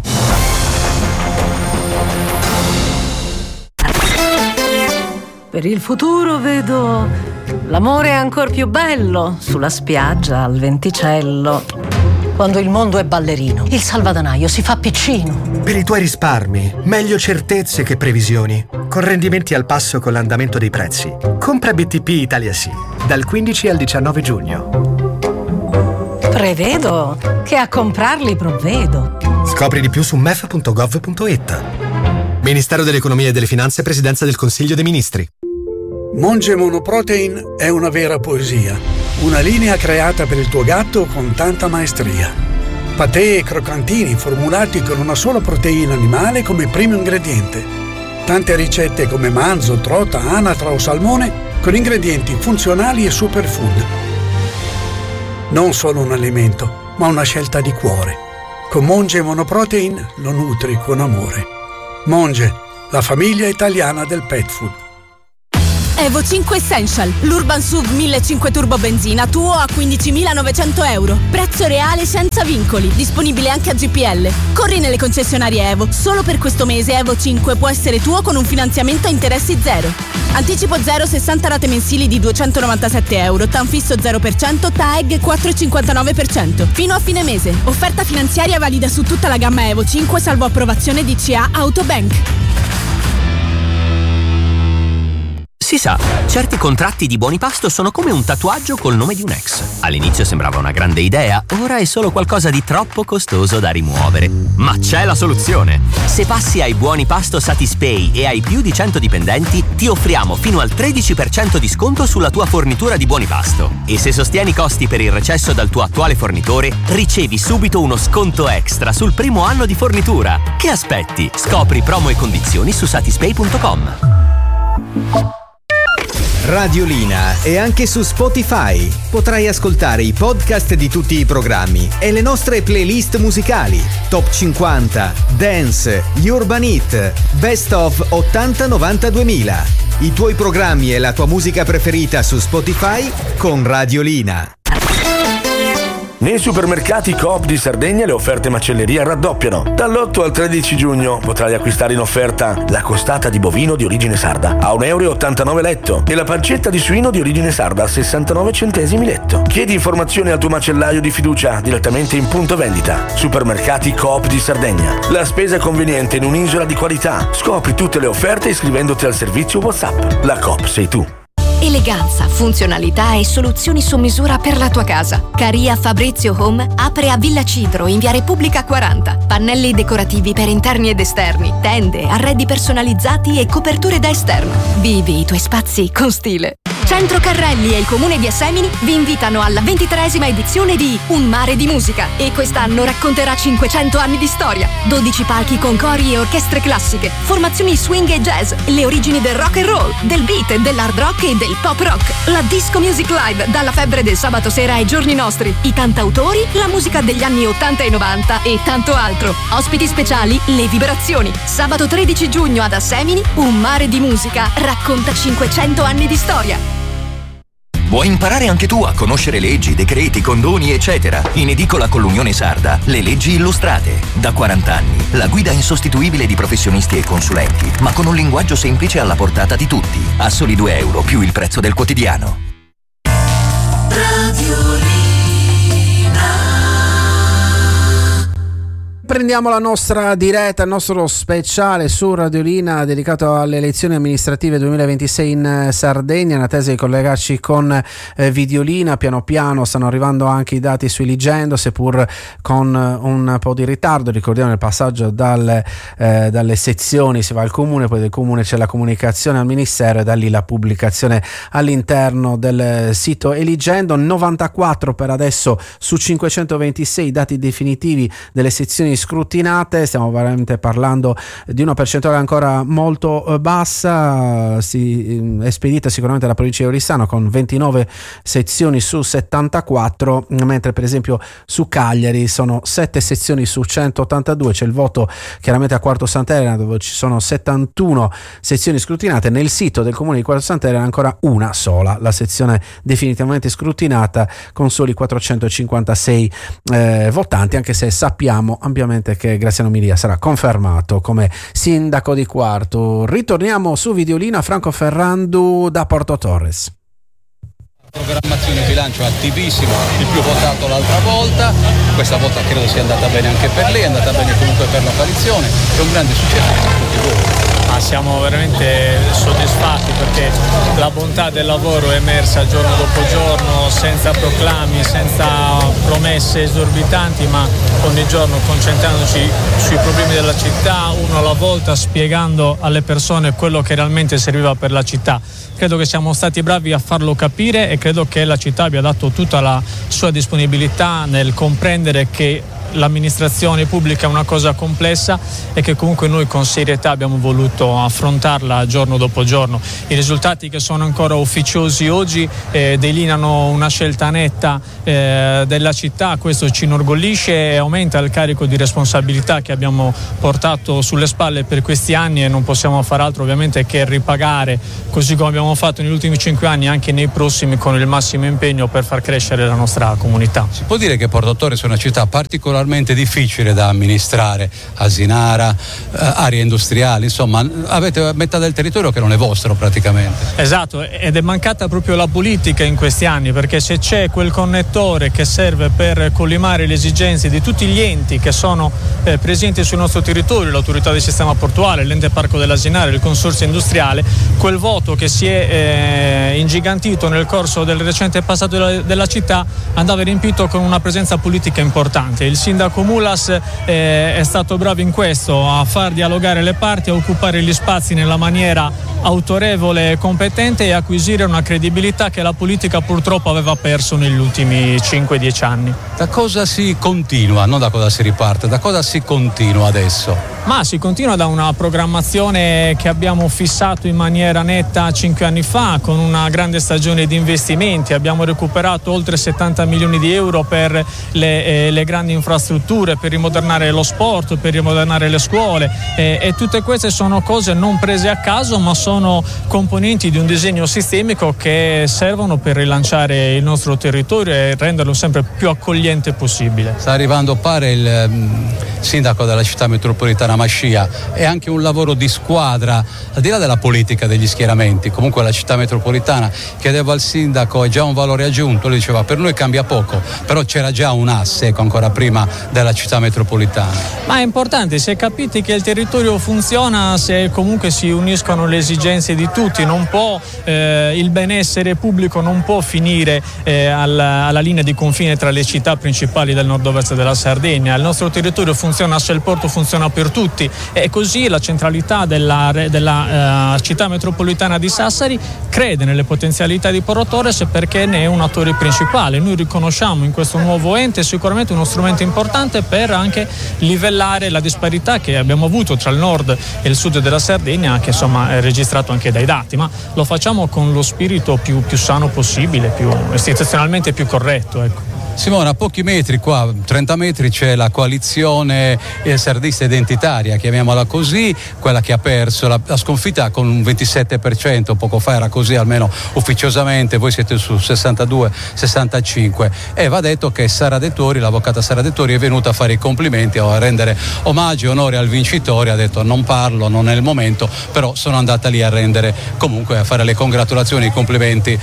Per il futuro vedo l'amore ancor più bello sulla spiaggia al venticello. Quando il mondo è ballerino, il salvadanaio si fa piccino. Per i tuoi risparmi, meglio certezze che previsioni. Con rendimenti al passo con l'andamento dei prezzi. Compra BTP Italia Sì, dal 15 al 19 giugno. Prevedo che a comprarli provvedo. Scopri di più su mef.gov.it. Ministero dell'Economia e delle Finanze, Presidenza del Consiglio dei Ministri. Monge Monoprotein è una vera poesia. Una linea creata per il tuo gatto con tanta maestria. Patè e croccantini formulati con una sola proteina animale come primo ingrediente. Tante ricette come manzo, trota, anatra o salmone con ingredienti funzionali e superfood. Non solo un alimento, ma una scelta di cuore. Con Monge Monoprotein lo nutri con amore. Monge, la famiglia italiana del pet food. Evo 5 Essential, l'Urban SUV 1500 turbo benzina tuo a 15.900 euro. Prezzo reale senza vincoli, disponibile anche a GPL. Corri nelle concessionarie Evo, solo per questo mese Evo 5 può essere tuo con un finanziamento a interessi zero. Anticipo 0, 60 rate mensili di 297 euro, TAN fisso 0%, TAEG 4,59%. Fino a fine mese. Offerta finanziaria valida su tutta la gamma Evo 5 salvo approvazione di CA Autobank. Si sa, certi contratti di buoni pasto sono come un tatuaggio col nome di un ex. All'inizio sembrava una grande idea, ora è solo qualcosa di troppo costoso da rimuovere. Ma c'è la soluzione! Se passi ai buoni pasto Satispay e hai più di 100 dipendenti, ti offriamo fino al 13% di sconto sulla tua fornitura di buoni pasto. E se sostieni i costi per il recesso dal tuo attuale fornitore, ricevi subito uno sconto extra sul primo anno di fornitura. Che aspetti? Scopri promo e condizioni su satispay.com. Radiolina è anche su Spotify. Potrai ascoltare i podcast di tutti i programmi e le nostre playlist musicali. Top 50, Dance, Urban Hit, Best of 80-90-2000. I tuoi programmi e la tua musica preferita su Spotify con Radiolina. Nei supermercati Coop di Sardegna le offerte macelleria raddoppiano. Dall'8 al 13 giugno potrai acquistare in offerta la costata di bovino di origine sarda a 1,89 euro letto e la pancetta di suino di origine sarda a 69 centesimi letto. Chiedi informazioni al tuo macellaio di fiducia direttamente in punto vendita. Supermercati Coop di Sardegna. La spesa è conveniente in un'isola di qualità. Scopri tutte le offerte iscrivendoti al servizio WhatsApp. La Coop sei tu. Eleganza, funzionalità e soluzioni su misura per la tua casa. Caria Fabrizio Home apre a Villa Cidro in via Repubblica 40. Pannelli decorativi per interni ed esterni, tende, arredi personalizzati e coperture da esterno. Vivi i tuoi spazi con stile. Centro Carrelli e il Comune di Assemini vi invitano alla 23esima edizione di Un mare di musica e quest'anno racconterà 500 anni di storia, 12 palchi con cori e orchestre classiche, formazioni swing e jazz, le origini del rock and roll, del beat, dell'hard rock e del pop rock, la disco music live dalla febbre del sabato sera ai giorni nostri, i cantautori, la musica degli anni 80 e 90 e tanto altro. Ospiti speciali, le vibrazioni. Sabato 13 giugno ad Assemini, Un mare di musica racconta 500 anni di storia. Vuoi imparare anche tu a conoscere leggi, decreti, condoni, eccetera? In edicola con l'Unione Sarda, le leggi illustrate. Da 40 anni, la guida insostituibile di professionisti e consulenti, ma con un linguaggio semplice alla portata di tutti. A soli 2 euro più il prezzo del quotidiano. Prendiamo la nostra diretta, il nostro speciale su Radiolina dedicato alle elezioni amministrative 2026 in Sardegna, in attesa di collegarci con Videolina. Piano piano stanno arrivando anche i dati sui Ligendo, seppur con un po' di ritardo. Ricordiamo il passaggio dalle sezioni, si va al comune, poi del comune c'è la comunicazione al ministero e da lì la pubblicazione all'interno del sito Eligendo. 94 per adesso su 526 dati definitivi delle sezioni scrutinate. Stiamo veramente parlando di una percentuale ancora molto bassa, espedita sicuramente dalla provincia di Oristano con 29 sezioni su 74, mentre per esempio su Cagliari sono 7 sezioni su 182. C'è il voto chiaramente a Quarto Sant'Elena dove ci sono 71 sezioni scrutinate. Nel sito del comune di Quarto Sant'Elena ancora una sola, la sezione definitivamente scrutinata con soli 456 votanti, anche se sappiamo ampiamente che Graziano Milia sarà confermato come sindaco di Quarto. Ritorniamo su Videolina. Franco Ferrandu da Porto Torres. Programmazione bilancio attivissimo, il più votato l'altra volta, questa volta credo sia andata bene anche per lei, è andata bene comunque per la coalizione, è un grande successo per tutti voi. Siamo veramente soddisfatti perché la bontà del lavoro è emersa giorno dopo giorno, senza proclami, senza promesse esorbitanti, ma ogni giorno concentrandoci sui problemi della città, uno alla volta, spiegando alle persone quello che realmente serviva per la città. Credo che siamo stati bravi a farlo capire e credo che la città abbia dato tutta la sua disponibilità nel comprendere che l'amministrazione pubblica è una cosa complessa e che comunque noi con serietà abbiamo voluto affrontarla giorno dopo giorno. I risultati che sono ancora ufficiosi oggi delineano una scelta netta della città, questo ci inorgoglisce e aumenta il carico di responsabilità che abbiamo portato sulle spalle per questi anni e non possiamo far altro ovviamente che ripagare, così come abbiamo fatto negli ultimi 5 anni, anche nei prossimi con il massimo impegno per far crescere la nostra comunità. Si può dire che Porto Torres è una città particolarmente difficile da amministrare, Asinara, aree industriali, insomma avete metà del territorio che non è vostro praticamente. Esatto, ed è mancata proprio la politica in questi anni, perché se c'è quel connettore che serve per collimare le esigenze di tutti gli enti che sono presenti sul nostro territorio, l'autorità del sistema portuale, l'ente parco dell'Asinara, il consorzio industriale, quel voto che si è ingigantito nel corso del recente passato della città andava riempito con una presenza politica importante. Il sindaco Mulas è stato bravo in questo, a far dialogare le parti, a occupare gli spazi nella maniera autorevole e competente e acquisire una credibilità che la politica purtroppo aveva perso negli ultimi 5-10 anni. Da cosa si continua, non da cosa si riparte, da cosa si continua adesso? Ma si continua da una programmazione che abbiamo fissato in maniera netta 5 anni fa, con una grande stagione di investimenti. Abbiamo recuperato oltre 70 milioni di euro per le grandi infrastrutture, per rimodernare lo sport, per rimodernare le scuole e tutte queste sono cose non prese a caso, ma sono componenti di un disegno sistemico che servono per rilanciare il nostro territorio e renderlo sempre più accogliente possibile. Sta arrivando, pare, il sindaco della città metropolitana Mascia, è anche un lavoro di squadra, al di là della politica degli schieramenti. Comunque la città metropolitana chiedeva al sindaco, è già un valore aggiunto, lui diceva per noi cambia poco, però c'era già un asse ancora prima della città metropolitana. Ma è importante, se capite che il territorio funziona, se comunque si uniscono le esigenze di tutti, non può il benessere pubblico non può finire alla linea di confine tra le città principali del nord-ovest della Sardegna. Il nostro territorio funziona se il porto funziona per tutti e così la centralità della città metropolitana di Sassari crede nelle potenzialità di Porto Torres perché ne è un attore principale. Noi riconosciamo in questo nuovo ente sicuramente uno strumento importante per anche livellare la disparità che abbiamo avuto tra il nord e il sud della Sardegna, che insomma è registrato anche dai dati, ma lo facciamo con lo spirito più sano possibile, più istituzionalmente più corretto, ecco. Simona, a pochi metri qua, 30 metri, c'è la coalizione sardista identitaria, chiamiamola così, quella che ha perso la sconfitta con un 27%, poco fa era così almeno ufficiosamente, voi siete su 62-65 e va detto che Sara Dettori, l'avvocata Sara Dettori, è venuta a fare i complimenti, a rendere omaggio e onore al vincitore, ha detto non parlo, non è il momento, però sono andata lì a rendere, comunque a fare le congratulazioni, i complimenti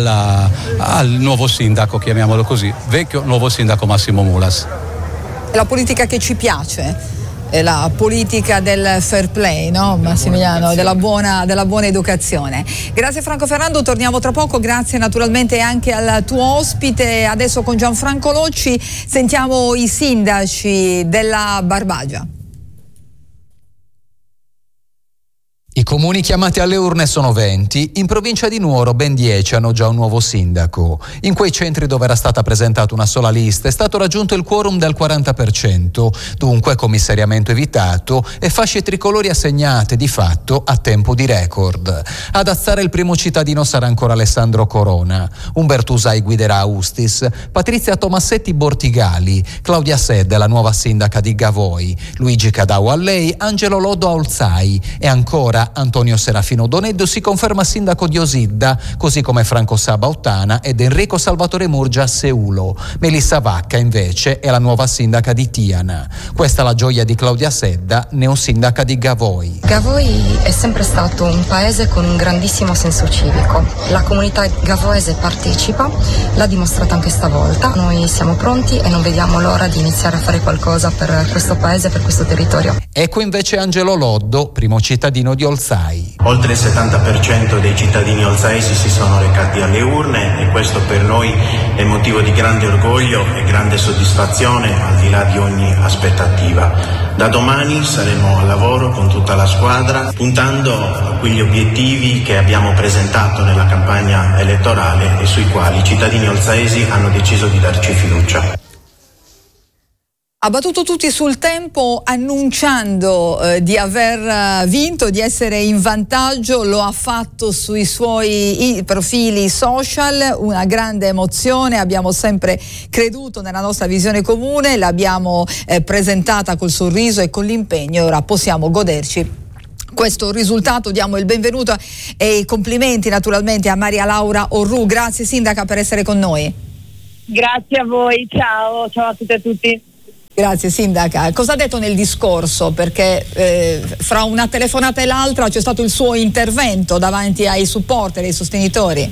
al nuovo sindaco, chiamiamolo così, vecchio nuovo sindaco Massimo Mulas. È la politica che ci piace, è la politica del fair play, no Massimiliano? Della buona educazione. Grazie Franco Ferrando, torniamo tra poco, grazie naturalmente anche al tuo ospite. Adesso con Gianfranco Locci sentiamo i sindaci della Barbagia. I comuni chiamati alle urne sono 20, in provincia di Nuoro ben 10 hanno già un nuovo sindaco. In quei centri dove era stata presentata una sola lista è stato raggiunto il quorum del 40%, dunque commissariamento evitato e fasce tricolori assegnate di fatto a tempo di record. Ad alzare il primo cittadino sarà ancora Alessandro Corona, Umberto Usai guiderà Ustis, Patrizia Tomassetti Bortigali, Claudia Sedda la nuova sindaca di Gavoi, Luigi Cadau a lei, Angelo Lodo a Olzai e ancora Antonio Serafino Doneddu si conferma sindaco di Osidda, così come Franco Saba Ottana ed Enrico Salvatore Murgia a Seulo. Melissa Vacca invece è la nuova sindaca di Tiana. Questa è la gioia di Claudia Sedda, neosindaca di Gavoi. Gavoi è sempre stato un paese con un grandissimo senso civico. La comunità gavoese partecipa, l'ha dimostrato anche stavolta. Noi siamo pronti e non vediamo l'ora di iniziare a fare qualcosa per questo paese, per questo territorio. Ecco invece Angelo Loddo, primo cittadino di Olzai. Oltre il 70% dei cittadini olzaesi si sono recati alle urne e questo per noi è motivo di grande orgoglio e grande soddisfazione al di là di ogni aspettativa. Da domani saremo al lavoro con tutta la squadra puntando a quegli obiettivi che abbiamo presentato nella campagna elettorale e sui quali i cittadini olzaesi hanno deciso di darci fiducia. Ha battuto tutti sul tempo annunciando di aver vinto, di essere in vantaggio, lo ha fatto sui suoi profili social, una grande emozione, abbiamo sempre creduto nella nostra visione comune, l'abbiamo presentata col sorriso e con l'impegno e ora possiamo goderci questo risultato. Diamo il benvenuto e i complimenti naturalmente a Maria Laura Orru. Grazie sindaca per essere con noi. Grazie a voi, ciao a tutte e a tutti. Grazie sindaca. Cosa ha detto nel discorso? Perché fra una telefonata e l'altra c'è stato il suo intervento davanti ai supporter e ai sostenitori.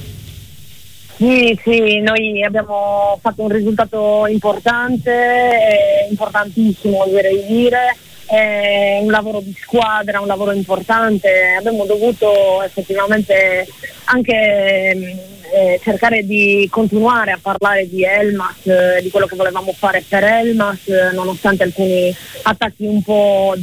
Sì, noi abbiamo fatto un risultato importante, importantissimo oserei dire, un lavoro di squadra, un lavoro importante. Abbiamo dovuto effettivamente anche cercare di continuare a parlare di Elmas, di quello che volevamo fare per Elmas, nonostante alcuni attacchi un po'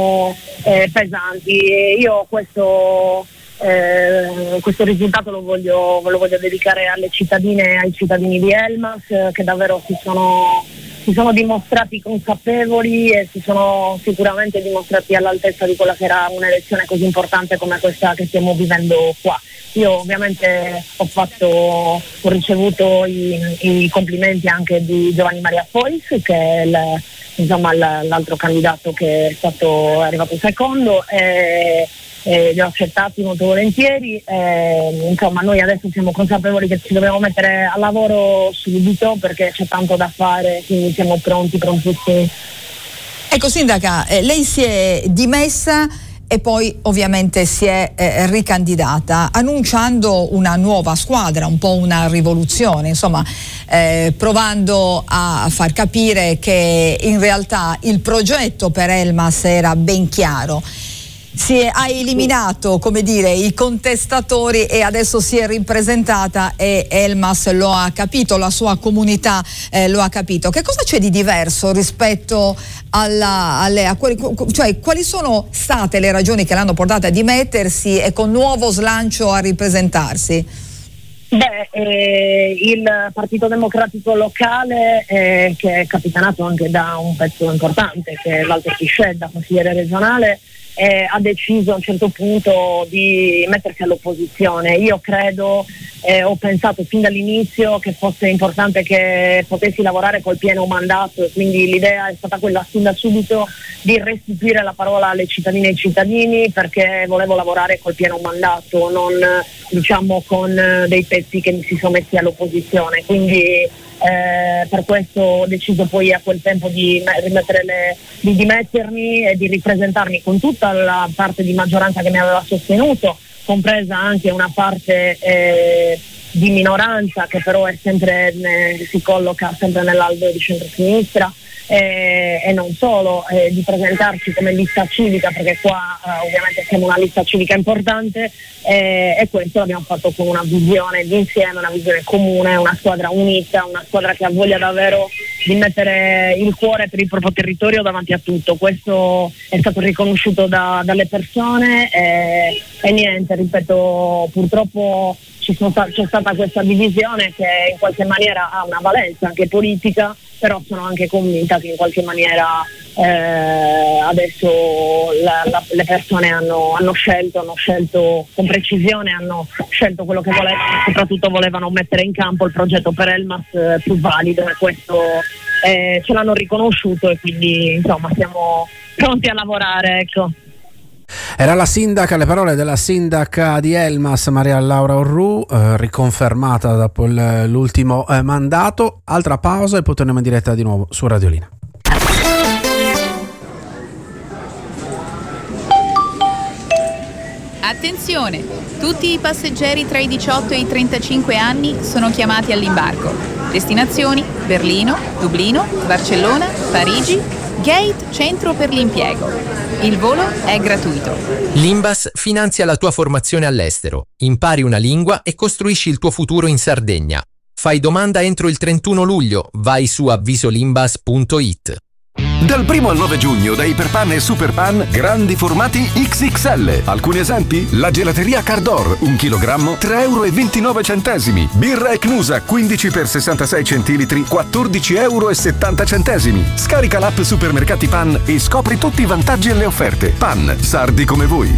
pesanti. E io questo risultato lo voglio dedicare alle cittadine e ai cittadini di Elmas, che davvero si sono dimostrati consapevoli e si sono sicuramente dimostrati all'altezza di quella che era un'elezione così importante come questa che stiamo vivendo qua. Io ovviamente ho ricevuto i complimenti anche di Giovanni Maria Fois, che è l'altro candidato che è arrivato secondo, li ho accettati molto volentieri. Noi adesso siamo consapevoli che ci dobbiamo mettere al lavoro subito perché c'è tanto da fare, quindi siamo prontissimi. Ecco sindaca, lei si è dimessa e poi ovviamente si è ricandidata annunciando una nuova squadra, un po' una rivoluzione, insomma provando a far capire che in realtà il progetto per Elmas era ben chiaro. Ha eliminato, come dire, i contestatori e adesso si è ripresentata e Elmas lo ha capito, la sua comunità lo ha capito. Che cosa c'è di diverso rispetto quali sono state le ragioni che l'hanno portata a dimettersi e con nuovo slancio a ripresentarsi? Il Partito Democratico locale, che è capitanato anche da un pezzo importante che è Walter Piscedda, consigliere regionale, ha deciso a un certo punto di mettersi all'opposizione. Io credo, ho pensato fin dall'inizio che fosse importante che potessi lavorare col pieno mandato e quindi l'idea è stata quella fin da subito di restituire la parola alle cittadine e ai cittadini, perché volevo lavorare col pieno mandato, non con dei pezzi che mi si sono messi all'opposizione. Quindi per questo ho deciso poi a quel tempo di dimettermi e di ripresentarmi con tutta la parte di maggioranza che mi aveva sostenuto, compresa anche una parte di minoranza che però è sempre si colloca sempre nell'alveo di centrosinistra, e non solo, di presentarci come lista civica, perché qua ovviamente siamo una lista civica importante, e questo l'abbiamo fatto con una visione d'insieme, una visione comune, una squadra unita, una squadra che ha voglia davvero di mettere il cuore per il proprio territorio davanti a tutto. Questo è stato riconosciuto dalle persone e niente, ripeto, purtroppo c'è stata questa divisione che in qualche maniera ha una valenza anche politica, però sono anche convinta che in qualche maniera adesso le persone hanno scelto con precisione, hanno scelto quello che volevano, soprattutto volevano mettere in campo il progetto per Elmas più valido, e questo ce l'hanno riconosciuto, e quindi insomma siamo pronti a lavorare, ecco. Era la sindaca, le parole della sindaca di Elmas, Maria Laura Orrù, riconfermata dopo l'ultimo mandato. Altra pausa e poi torniamo in diretta di nuovo su Radiolina. Attenzione! Tutti i passeggeri tra i 18 e i 35 anni sono chiamati all'imbarco. Destinazioni: Berlino, Dublino, Barcellona, Parigi, Gate Centro per l'Impiego. Il volo è gratuito. L'Imbas finanzia la tua formazione all'estero. Impari una lingua e costruisci il tuo futuro in Sardegna. Fai domanda entro il 31 luglio. Vai su avvisolimbas.it. Dal 1 al 9 giugno da Iperpan e Superpan, grandi formati XXL. Alcuni esempi? La gelateria Cardor, 1 kg, 3,29 €. Birra Ecnusa, 15 x 66 centilitri, 14,70 €. Scarica l'app Supermercati Pan e scopri tutti i vantaggi e le offerte. Pan, sardi come voi.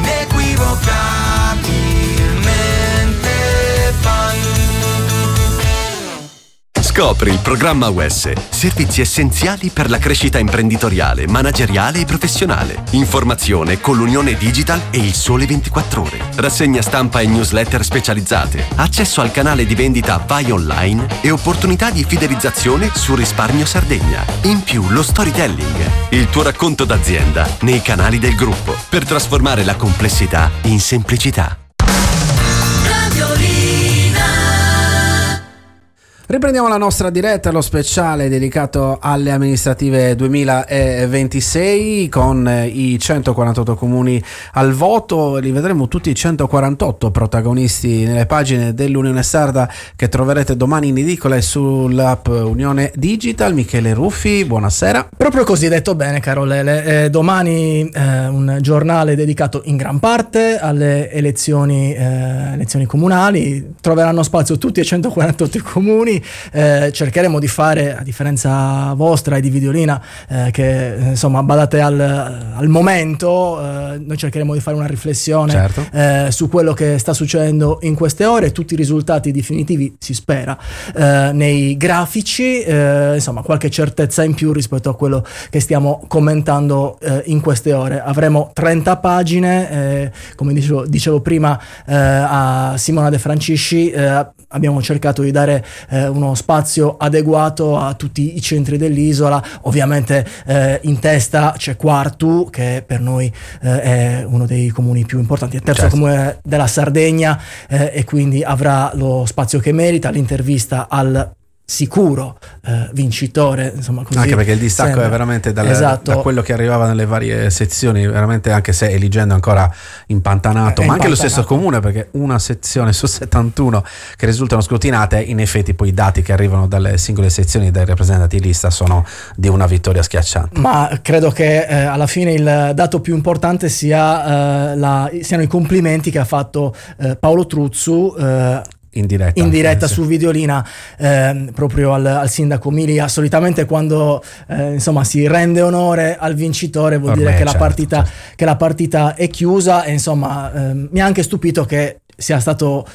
Scopri il programma UES, servizi essenziali per la crescita imprenditoriale, manageriale e professionale. Informazione con l'Unione Digital e il Sole 24 Ore. Rassegna stampa e newsletter specializzate, accesso al canale di vendita Vai Online e opportunità di fidelizzazione su Risparmio Sardegna. In più lo storytelling, il tuo racconto d'azienda nei canali del gruppo, per trasformare la complessità in semplicità. Riprendiamo la nostra diretta, lo speciale dedicato alle amministrative 2026 con i 148 comuni al voto. Li vedremo tutti i 148 protagonisti nelle pagine dell'Unione Sarda che troverete domani in edicola e sull'app Unione Digital. Michele Ruffi, buonasera. Proprio così, detto bene caro Lele. Domani un giornale dedicato in gran parte alle elezioni comunali. Troveranno spazio tutti e 148 comuni. Cercheremo di fare, a differenza vostra e di Videolina che insomma badate al momento, noi cercheremo di fare una riflessione, certo, su quello che sta succedendo in queste ore. Tutti i risultati definitivi, si spera, nei grafici, insomma qualche certezza in più rispetto a quello che stiamo commentando in queste ore. Avremo 30 pagine, come dicevo prima a Simona De Francisci, abbiamo cercato di dare uno spazio adeguato a tutti i centri dell'isola. Ovviamente in testa c'è Quartu, che per noi è uno dei comuni più importanti, è il terzo comune della Sardegna, e quindi avrà lo spazio che merita. L'intervista al sicuro vincitore, insomma, così, anche perché il distacco sembra, è veramente da quello che arrivava nelle varie sezioni, veramente, anche se Eligendo è ancora impantanato, ma anche lo stesso comune, perché una sezione su 71 che risultano scrutinate, in effetti poi i dati che arrivano dalle singole sezioni dai rappresentanti di lista sono di una vittoria schiacciante. Ma credo che alla fine il dato più importante siano i complimenti che ha fatto Paolo Truzzu in diretta su Videolina, proprio al sindaco Milia. Solitamente quando insomma si rende onore al vincitore vuol dire che la partita è chiusa, e insomma mi ha anche stupito che sia stato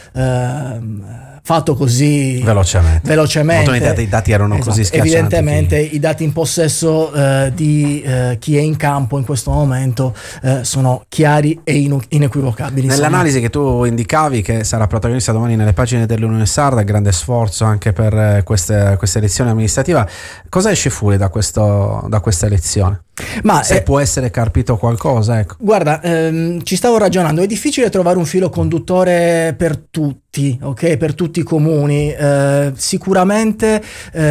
fatto così velocemente. I dati erano così schiaccianti. Evidentemente i dati in possesso di chi è in campo in questo momento sono chiari e inequivocabili. Nell'analisi che tu indicavi, che sarà protagonista domani nelle pagine dell'Unione Sarda, grande sforzo anche per questa elezione amministrativa, cosa esce fuori da questa elezione? Ma se può essere carpito qualcosa, ecco. Guarda, ci stavo ragionando, è difficile trovare un filo conduttore per tutti, ok? Per tutti i comuni. Sicuramente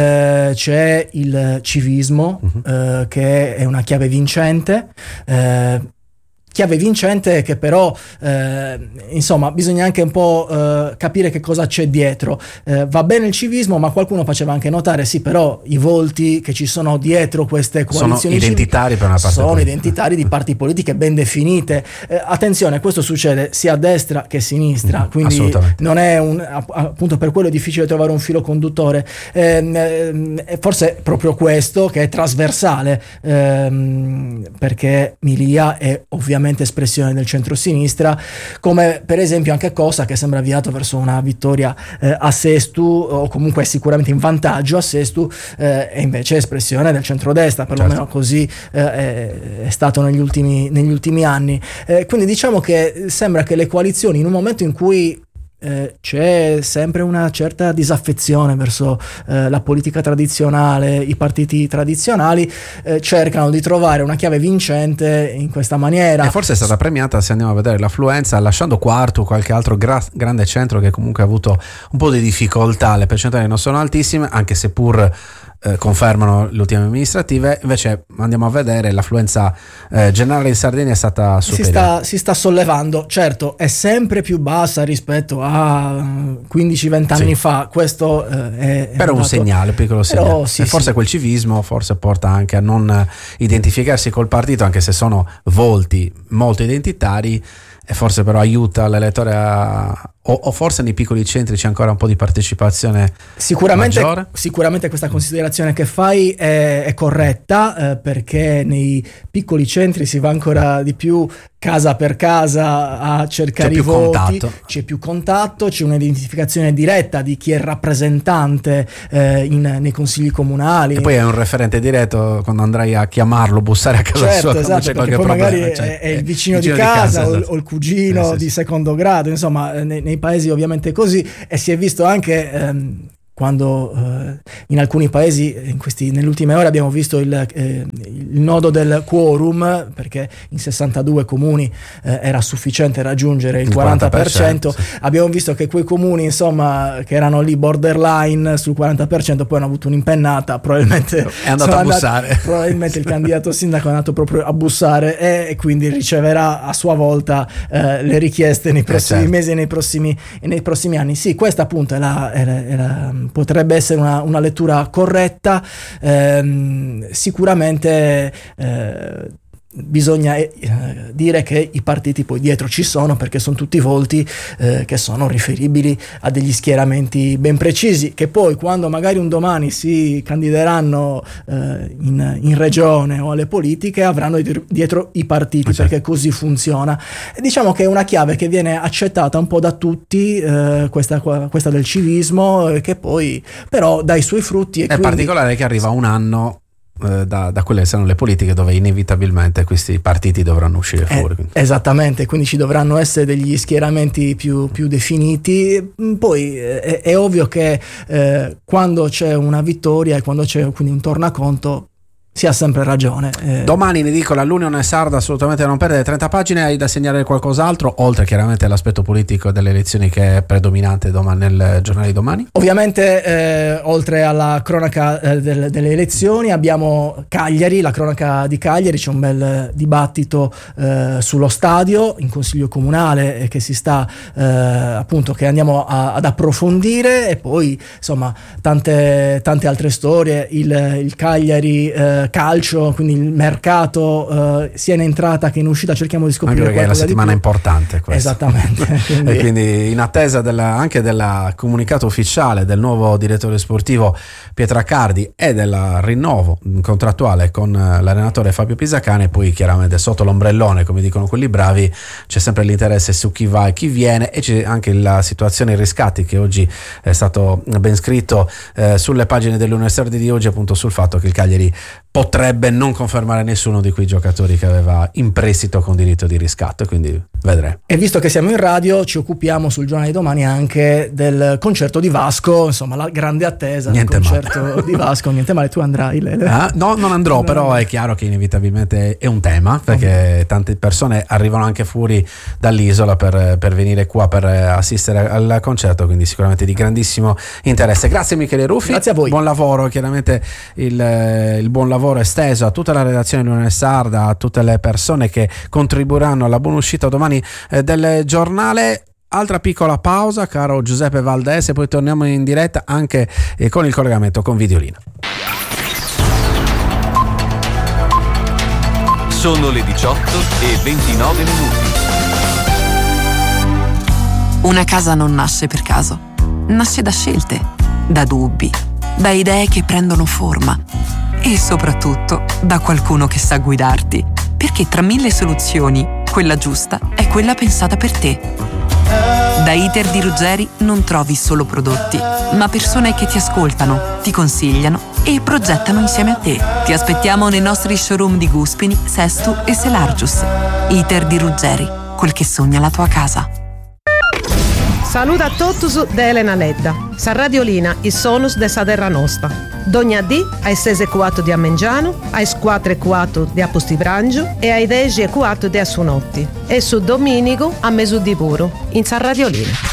c'è il civismo, che è una chiave vincente. Che però insomma bisogna anche un po' capire che cosa c'è dietro. Va bene il civismo, ma qualcuno faceva anche notare, sì, però i volti che ci sono dietro queste coalizioni sono identitari per una parte sono politica. Identitari di parti politiche ben definite. Attenzione, questo succede sia a destra che a sinistra, quindi non è appunto per quello è difficile trovare un filo conduttore. Forse è proprio questo che è trasversale, perché Milia è ovviamente chiaramente espressione del centro-sinistra, come per esempio anche Costa, che sembra avviato verso una vittoria a Sestu, o comunque è sicuramente in vantaggio a Sestu, e invece è espressione del centrodestra, perlomeno così è stato negli ultimi anni. Quindi diciamo che sembra che le coalizioni, in un momento in cui c'è sempre una certa disaffezione verso la politica tradizionale, i partiti tradizionali, cercano di trovare una chiave vincente in questa maniera. E forse è stata premiata, se andiamo a vedere l'affluenza, lasciando quarto qualche altro grande centro che comunque ha avuto un po' di difficoltà. Le percentuali non sono altissime, anche se pur confermano le ultime amministrative. Invece andiamo a vedere l'affluenza generale in Sardegna è stata superiore. Si sta sollevando, certo è sempre più bassa rispetto a 15-20 anni fa, questo è però un segnale, piccolo segnale. Sì, forse quel civismo forse porta anche a non identificarsi col partito, anche se sono volti molto identitari, e forse però aiuta l'elettore o forse nei piccoli centri c'è ancora un po' di partecipazione maggiore? Sicuramente questa considerazione che fai è corretta, perché nei piccoli centri si va ancora di più casa per casa a cercare i voti, c'è più contatto, c'è un'identificazione diretta di chi è rappresentante nei consigli comunali, e poi è un referente diretto quando andrai a chiamarlo, bussare a casa sua, esatto, c'è perché poi problema, magari è il vicino di casa o il cugino di secondo grado, insomma nei paesi ovviamente così, e si è visto anche quando in alcuni paesi nelle ultime ore abbiamo visto il nodo del quorum, perché in 62 comuni era sufficiente raggiungere il 40%. Sì. Abbiamo visto che quei comuni, insomma, che erano lì borderline sul 40%, poi hanno avuto un'impennata, probabilmente è andato a bussare. Probabilmente il candidato sindaco è andato proprio a bussare, e quindi riceverà a sua volta le richieste nei prossimi mesi e nei prossimi anni. Sì, questa appunto potrebbe essere una lettura corretta. Sicuramente bisogna dire che i partiti poi dietro ci sono, perché sono tutti volti che sono riferibili a degli schieramenti ben precisi, che poi quando magari un domani si candideranno in regione o alle politiche avranno dietro i partiti, perché così funziona. E diciamo che è una chiave che viene accettata un po' da tutti, questa del civismo, che poi però dà i suoi frutti. È particolare che arriva un anno da quelle che sono le politiche, dove inevitabilmente questi partiti dovranno uscire fuori. Esattamente, quindi ci dovranno essere degli schieramenti più definiti. Poi è ovvio che quando c'è una vittoria e quando c'è quindi un tornaconto si ha sempre ragione. Domani in edicola l'Unione Sarda, assolutamente non perdere, 30 pagine. Hai da segnalare qualcos'altro, oltre chiaramente all'aspetto politico delle elezioni che è predominante nel giornale di domani? Ovviamente oltre alla cronaca delle elezioni abbiamo Cagliari, la cronaca di Cagliari. C'è un bel dibattito sullo stadio in consiglio comunale che si sta appunto, che andiamo ad approfondire, e poi insomma tante altre storie, il Cagliari calcio, quindi il mercato sia in entrata che in uscita cerchiamo di scoprire perché è la settimana importante questa. Esattamente. E quindi in attesa anche del comunicato ufficiale del nuovo direttore sportivo Pietracardi e del rinnovo contrattuale con l'allenatore Fabio Pisacane, e poi chiaramente sotto l'ombrellone, come dicono quelli bravi, c'è sempre l'interesse su chi va e chi viene, e c'è anche la situazione riscatti, che oggi è stato ben scritto sulle pagine dell'Università di oggi, appunto sul fatto che il Cagliari potrebbe non confermare nessuno di quei giocatori che aveva in prestito con diritto di riscatto, quindi vedremo. E visto che siamo in radio, ci occupiamo sul giornale di domani anche del concerto di Vasco, insomma la grande attesa del concerto di Vasco. Niente male, tu andrai, Lele? No, non andrò, però è chiaro che inevitabilmente è un tema, perché tante persone arrivano anche fuori dall'isola per venire qua per assistere al concerto, quindi sicuramente di grandissimo interesse. Grazie Michele Ruffi, grazie a voi. Buon lavoro, chiaramente il buon lavoro esteso a tutta la redazione di Unione Sarda, a tutte le persone che contribuiranno alla buona uscita domani del giornale. Altra piccola pausa, caro Giuseppe Valdese, poi torniamo in diretta anche con il collegamento con Videolina. Sono le 18:29 minuti. Una casa non nasce per caso, nasce da scelte, da dubbi, da idee che prendono forma e soprattutto da qualcuno che sa guidarti, perché tra mille soluzioni quella giusta è quella pensata per te. Da Iter di Ruggeri non trovi solo prodotti, ma persone che ti ascoltano, ti consigliano e progettano insieme a te. Ti aspettiamo nei nostri showroom di Guspini, Sestu e Selargius. Iter di Ruggeri, quel che sogna la tua casa. Saluta a tutti da Elena Ledda. Sa Radiolina, il sonus de sa terra nostra. Dogna dì ai 6:04 di Ammengiano, ai 4:04 di Apostibranggio e ai 10:04 di Assunotti. E su Domenico a Mesuddi Puro, in Sa Radiolina.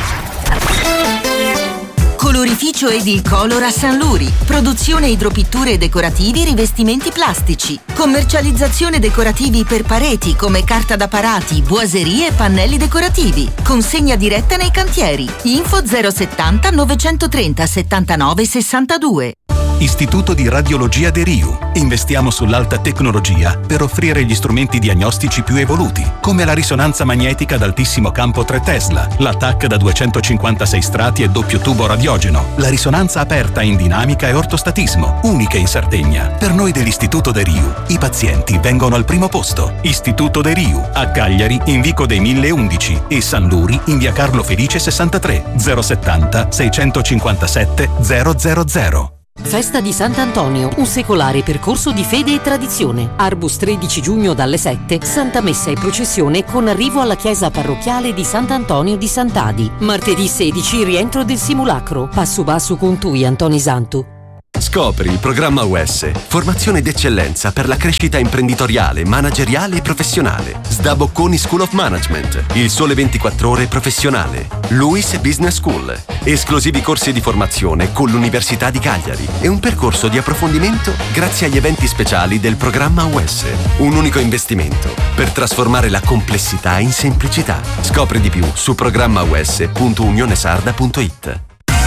Colorificio Edilcolor a San Luri. Produzione idropitture decorativi e rivestimenti plastici. Commercializzazione decorativi per pareti come carta da parati, boiserie e pannelli decorativi. Consegna diretta nei cantieri. Info 070 930 79 62. Istituto di Radiologia De Riu. Investiamo sull'alta tecnologia per offrire gli strumenti diagnostici più evoluti, come la risonanza magnetica ad altissimo campo 3 Tesla, la TAC da 256 strati e doppio tubo radiogeno, la risonanza aperta in dinamica e ortostatismo, uniche in Sardegna. Per noi dell'Istituto De Riu, i pazienti vengono al primo posto. Istituto De Riu, a Cagliari in Vico dei 1011 e San Luri in via Carlo Felice 63 070 657 000. Festa di Sant'Antonio, un secolare percorso di fede e tradizione. Arbus 13 giugno dalle 7, Santa Messa e processione con arrivo alla chiesa parrocchiale di Sant'Antonio di Sant'Adi. Martedì 16, rientro del simulacro. Passo basso con tui, Antoni Santu. Scopri il programma UES, formazione d'eccellenza per la crescita imprenditoriale, manageriale e professionale. SDA Bocconi School of Management, il Sole 24 Ore professionale, Luis Business School, esclusivi corsi di formazione con l'Università di Cagliari e un percorso di approfondimento grazie agli eventi speciali del programma UES. Un unico investimento per trasformare la complessità in semplicità. Scopri di più su programmaues.unionesarda.it.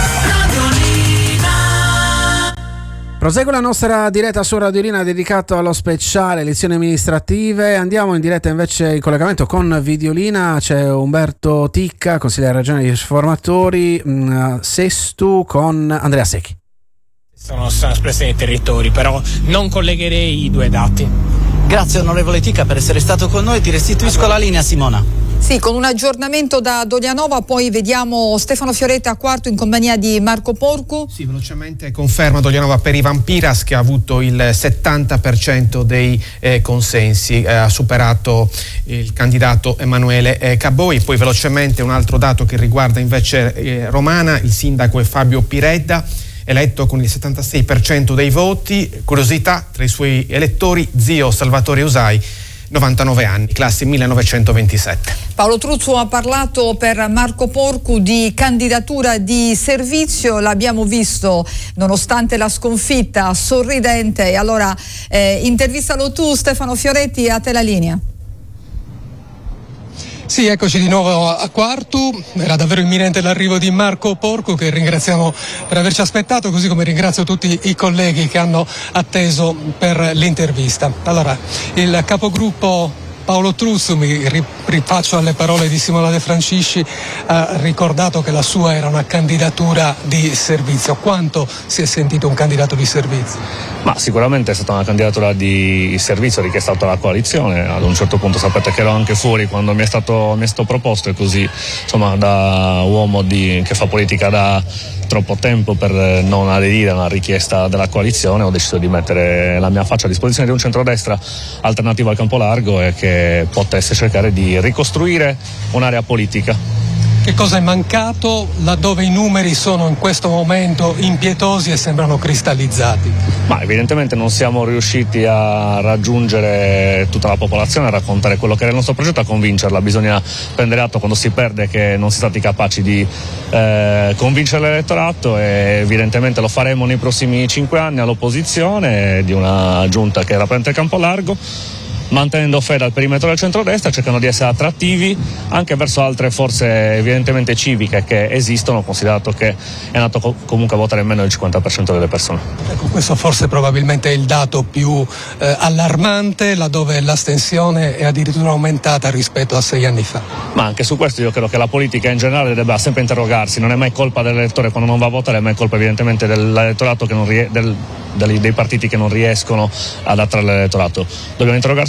Prosegue la nostra diretta su Radiolina dedicata allo speciale elezioni amministrative. Andiamo in diretta invece in collegamento con Videolina. C'è Umberto Ticca, consigliere regionale dei riformatori, Sestu con Andrea Secchi. Sono espresse nei territori, però non collegherei i due dati. Grazie onorevole Ticca per essere stato con noi. Ti restituisco la linea, Simona. Sì, con un aggiornamento da Dolianova, poi vediamo Stefano Fioretta a quarto in compagnia di Marco Porcu. Sì, velocemente conferma Dolianova per Ivan Piras che ha avuto il 70% dei consensi, ha superato il candidato Emanuele Caboi. Poi velocemente un altro dato che riguarda invece Romana, il sindaco è Fabio Piredda, eletto con il 76% dei voti. Curiosità, tra i suoi elettori zio Salvatore Usai, 99 anni, classe 1927. Paolo Truzzo ha parlato per Marco Porcu di candidatura di servizio, l'abbiamo visto nonostante la sconfitta sorridente, e allora intervistalo tu Stefano Fioretti, a te la linea. Sì, eccoci di nuovo a Quartu, era davvero imminente l'arrivo di Marco Porcu, che ringraziamo per averci aspettato, così come ringrazio tutti i colleghi che hanno atteso per l'intervista. Allora, il capogruppo Paolo Truzzo, mi rifaccio alle parole di Simona De Francisci, ha ricordato che la sua era una candidatura di servizio. Quanto si è sentito un candidato di servizio? Ma sicuramente è stata una candidatura di servizio richiesta dalla coalizione. Ad un certo punto sapete che ero anche fuori quando mi è stato proposto, e così insomma da uomo che fa politica da troppo tempo per non aderire a una richiesta della coalizione, ho deciso di mettere la mia faccia a disposizione di un centrodestra alternativo al campo largo e che potesse cercare di ricostruire un'area politica. Che cosa è mancato laddove i numeri sono in questo momento impietosi e sembrano cristallizzati? Ma evidentemente non siamo riusciti a raggiungere tutta la popolazione, a raccontare quello che era il nostro progetto, a convincerla. Bisogna prendere atto quando si perde che non si è stati capaci di convincere l'elettorato, e evidentemente lo faremo nei prossimi 5 anni all'opposizione di una giunta che rappresenta il campo largo, mantenendo fede al perimetro del centrodestra, cercando di essere attrattivi anche verso altre forze evidentemente civiche che esistono, considerato che è andato comunque a votare meno del 50% delle persone. Ecco, questo forse probabilmente è il dato più allarmante, laddove l'astensione è addirittura aumentata rispetto a 6 anni fa. Ma anche su questo io credo che la politica in generale debba sempre interrogarsi, non è mai colpa dell'elettore quando non va a votare, è mai colpa evidentemente dell'elettorato che non dei partiti che non riescono ad attrarre l'elettorato. Dobbiamo interrogarci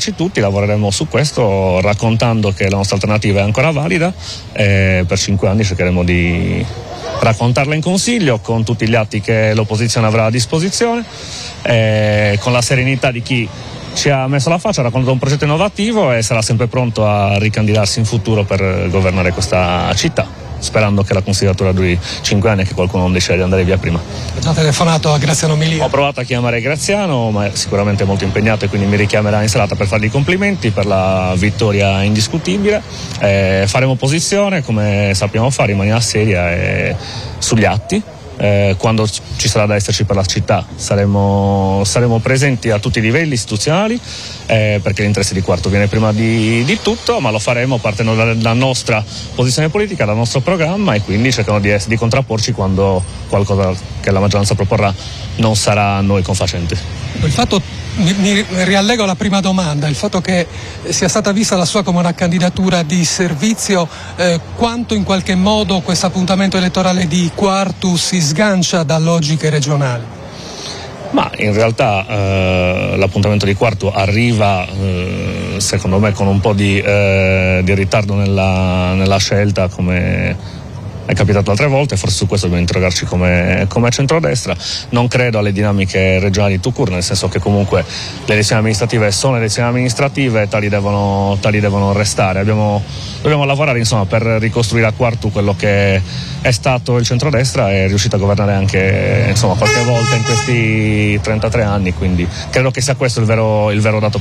candidarci tutti, lavoreremo su questo raccontando che la nostra alternativa è ancora valida e per 5 anni cercheremo di raccontarla in consiglio con tutti gli atti che l'opposizione avrà a disposizione, con la serenità di chi ci ha messo la faccia, ha raccontato un progetto innovativo e sarà sempre pronto a ricandidarsi in futuro per governare questa città, sperando che la consigliatura duri 5 anni e che qualcuno non decida di andare via prima. Ho già telefonato a Graziano Milia. Ho provato a chiamare Graziano, ma è sicuramente molto impegnato e quindi mi richiamerà in serata per fargli i complimenti per la vittoria indiscutibile. Faremo opposizione come sappiamo fare in maniera seria e sugli atti. Quando ci sarà da esserci per la città saremo presenti a tutti i livelli istituzionali, perché l'interesse di Quartu viene prima di tutto, ma lo faremo partendo dalla nostra posizione politica, dal nostro programma, e quindi cercando di contrapporci quando qualcosa che la maggioranza proporrà non sarà a noi confacente. Il fatto, mi riallego alla prima domanda, il fatto che sia stata vista la sua come una candidatura di servizio, quanto in qualche modo questo appuntamento elettorale di Quartu si sgancia da logiche regionali? Ma in realtà l'appuntamento di Quartu arriva secondo me con un po' di ritardo nella scelta, come è capitato altre volte, forse su questo dobbiamo interrogarci come centrodestra. Non credo alle dinamiche regionali tout court, nel senso che comunque le elezioni amministrative sono elezioni amministrative, tali devono restare. Dobbiamo lavorare insomma per ricostruire a Quartu quello che è stato il centrodestra e è riuscito a governare anche insomma qualche volta in questi 33 anni, quindi credo che sia questo il vero dato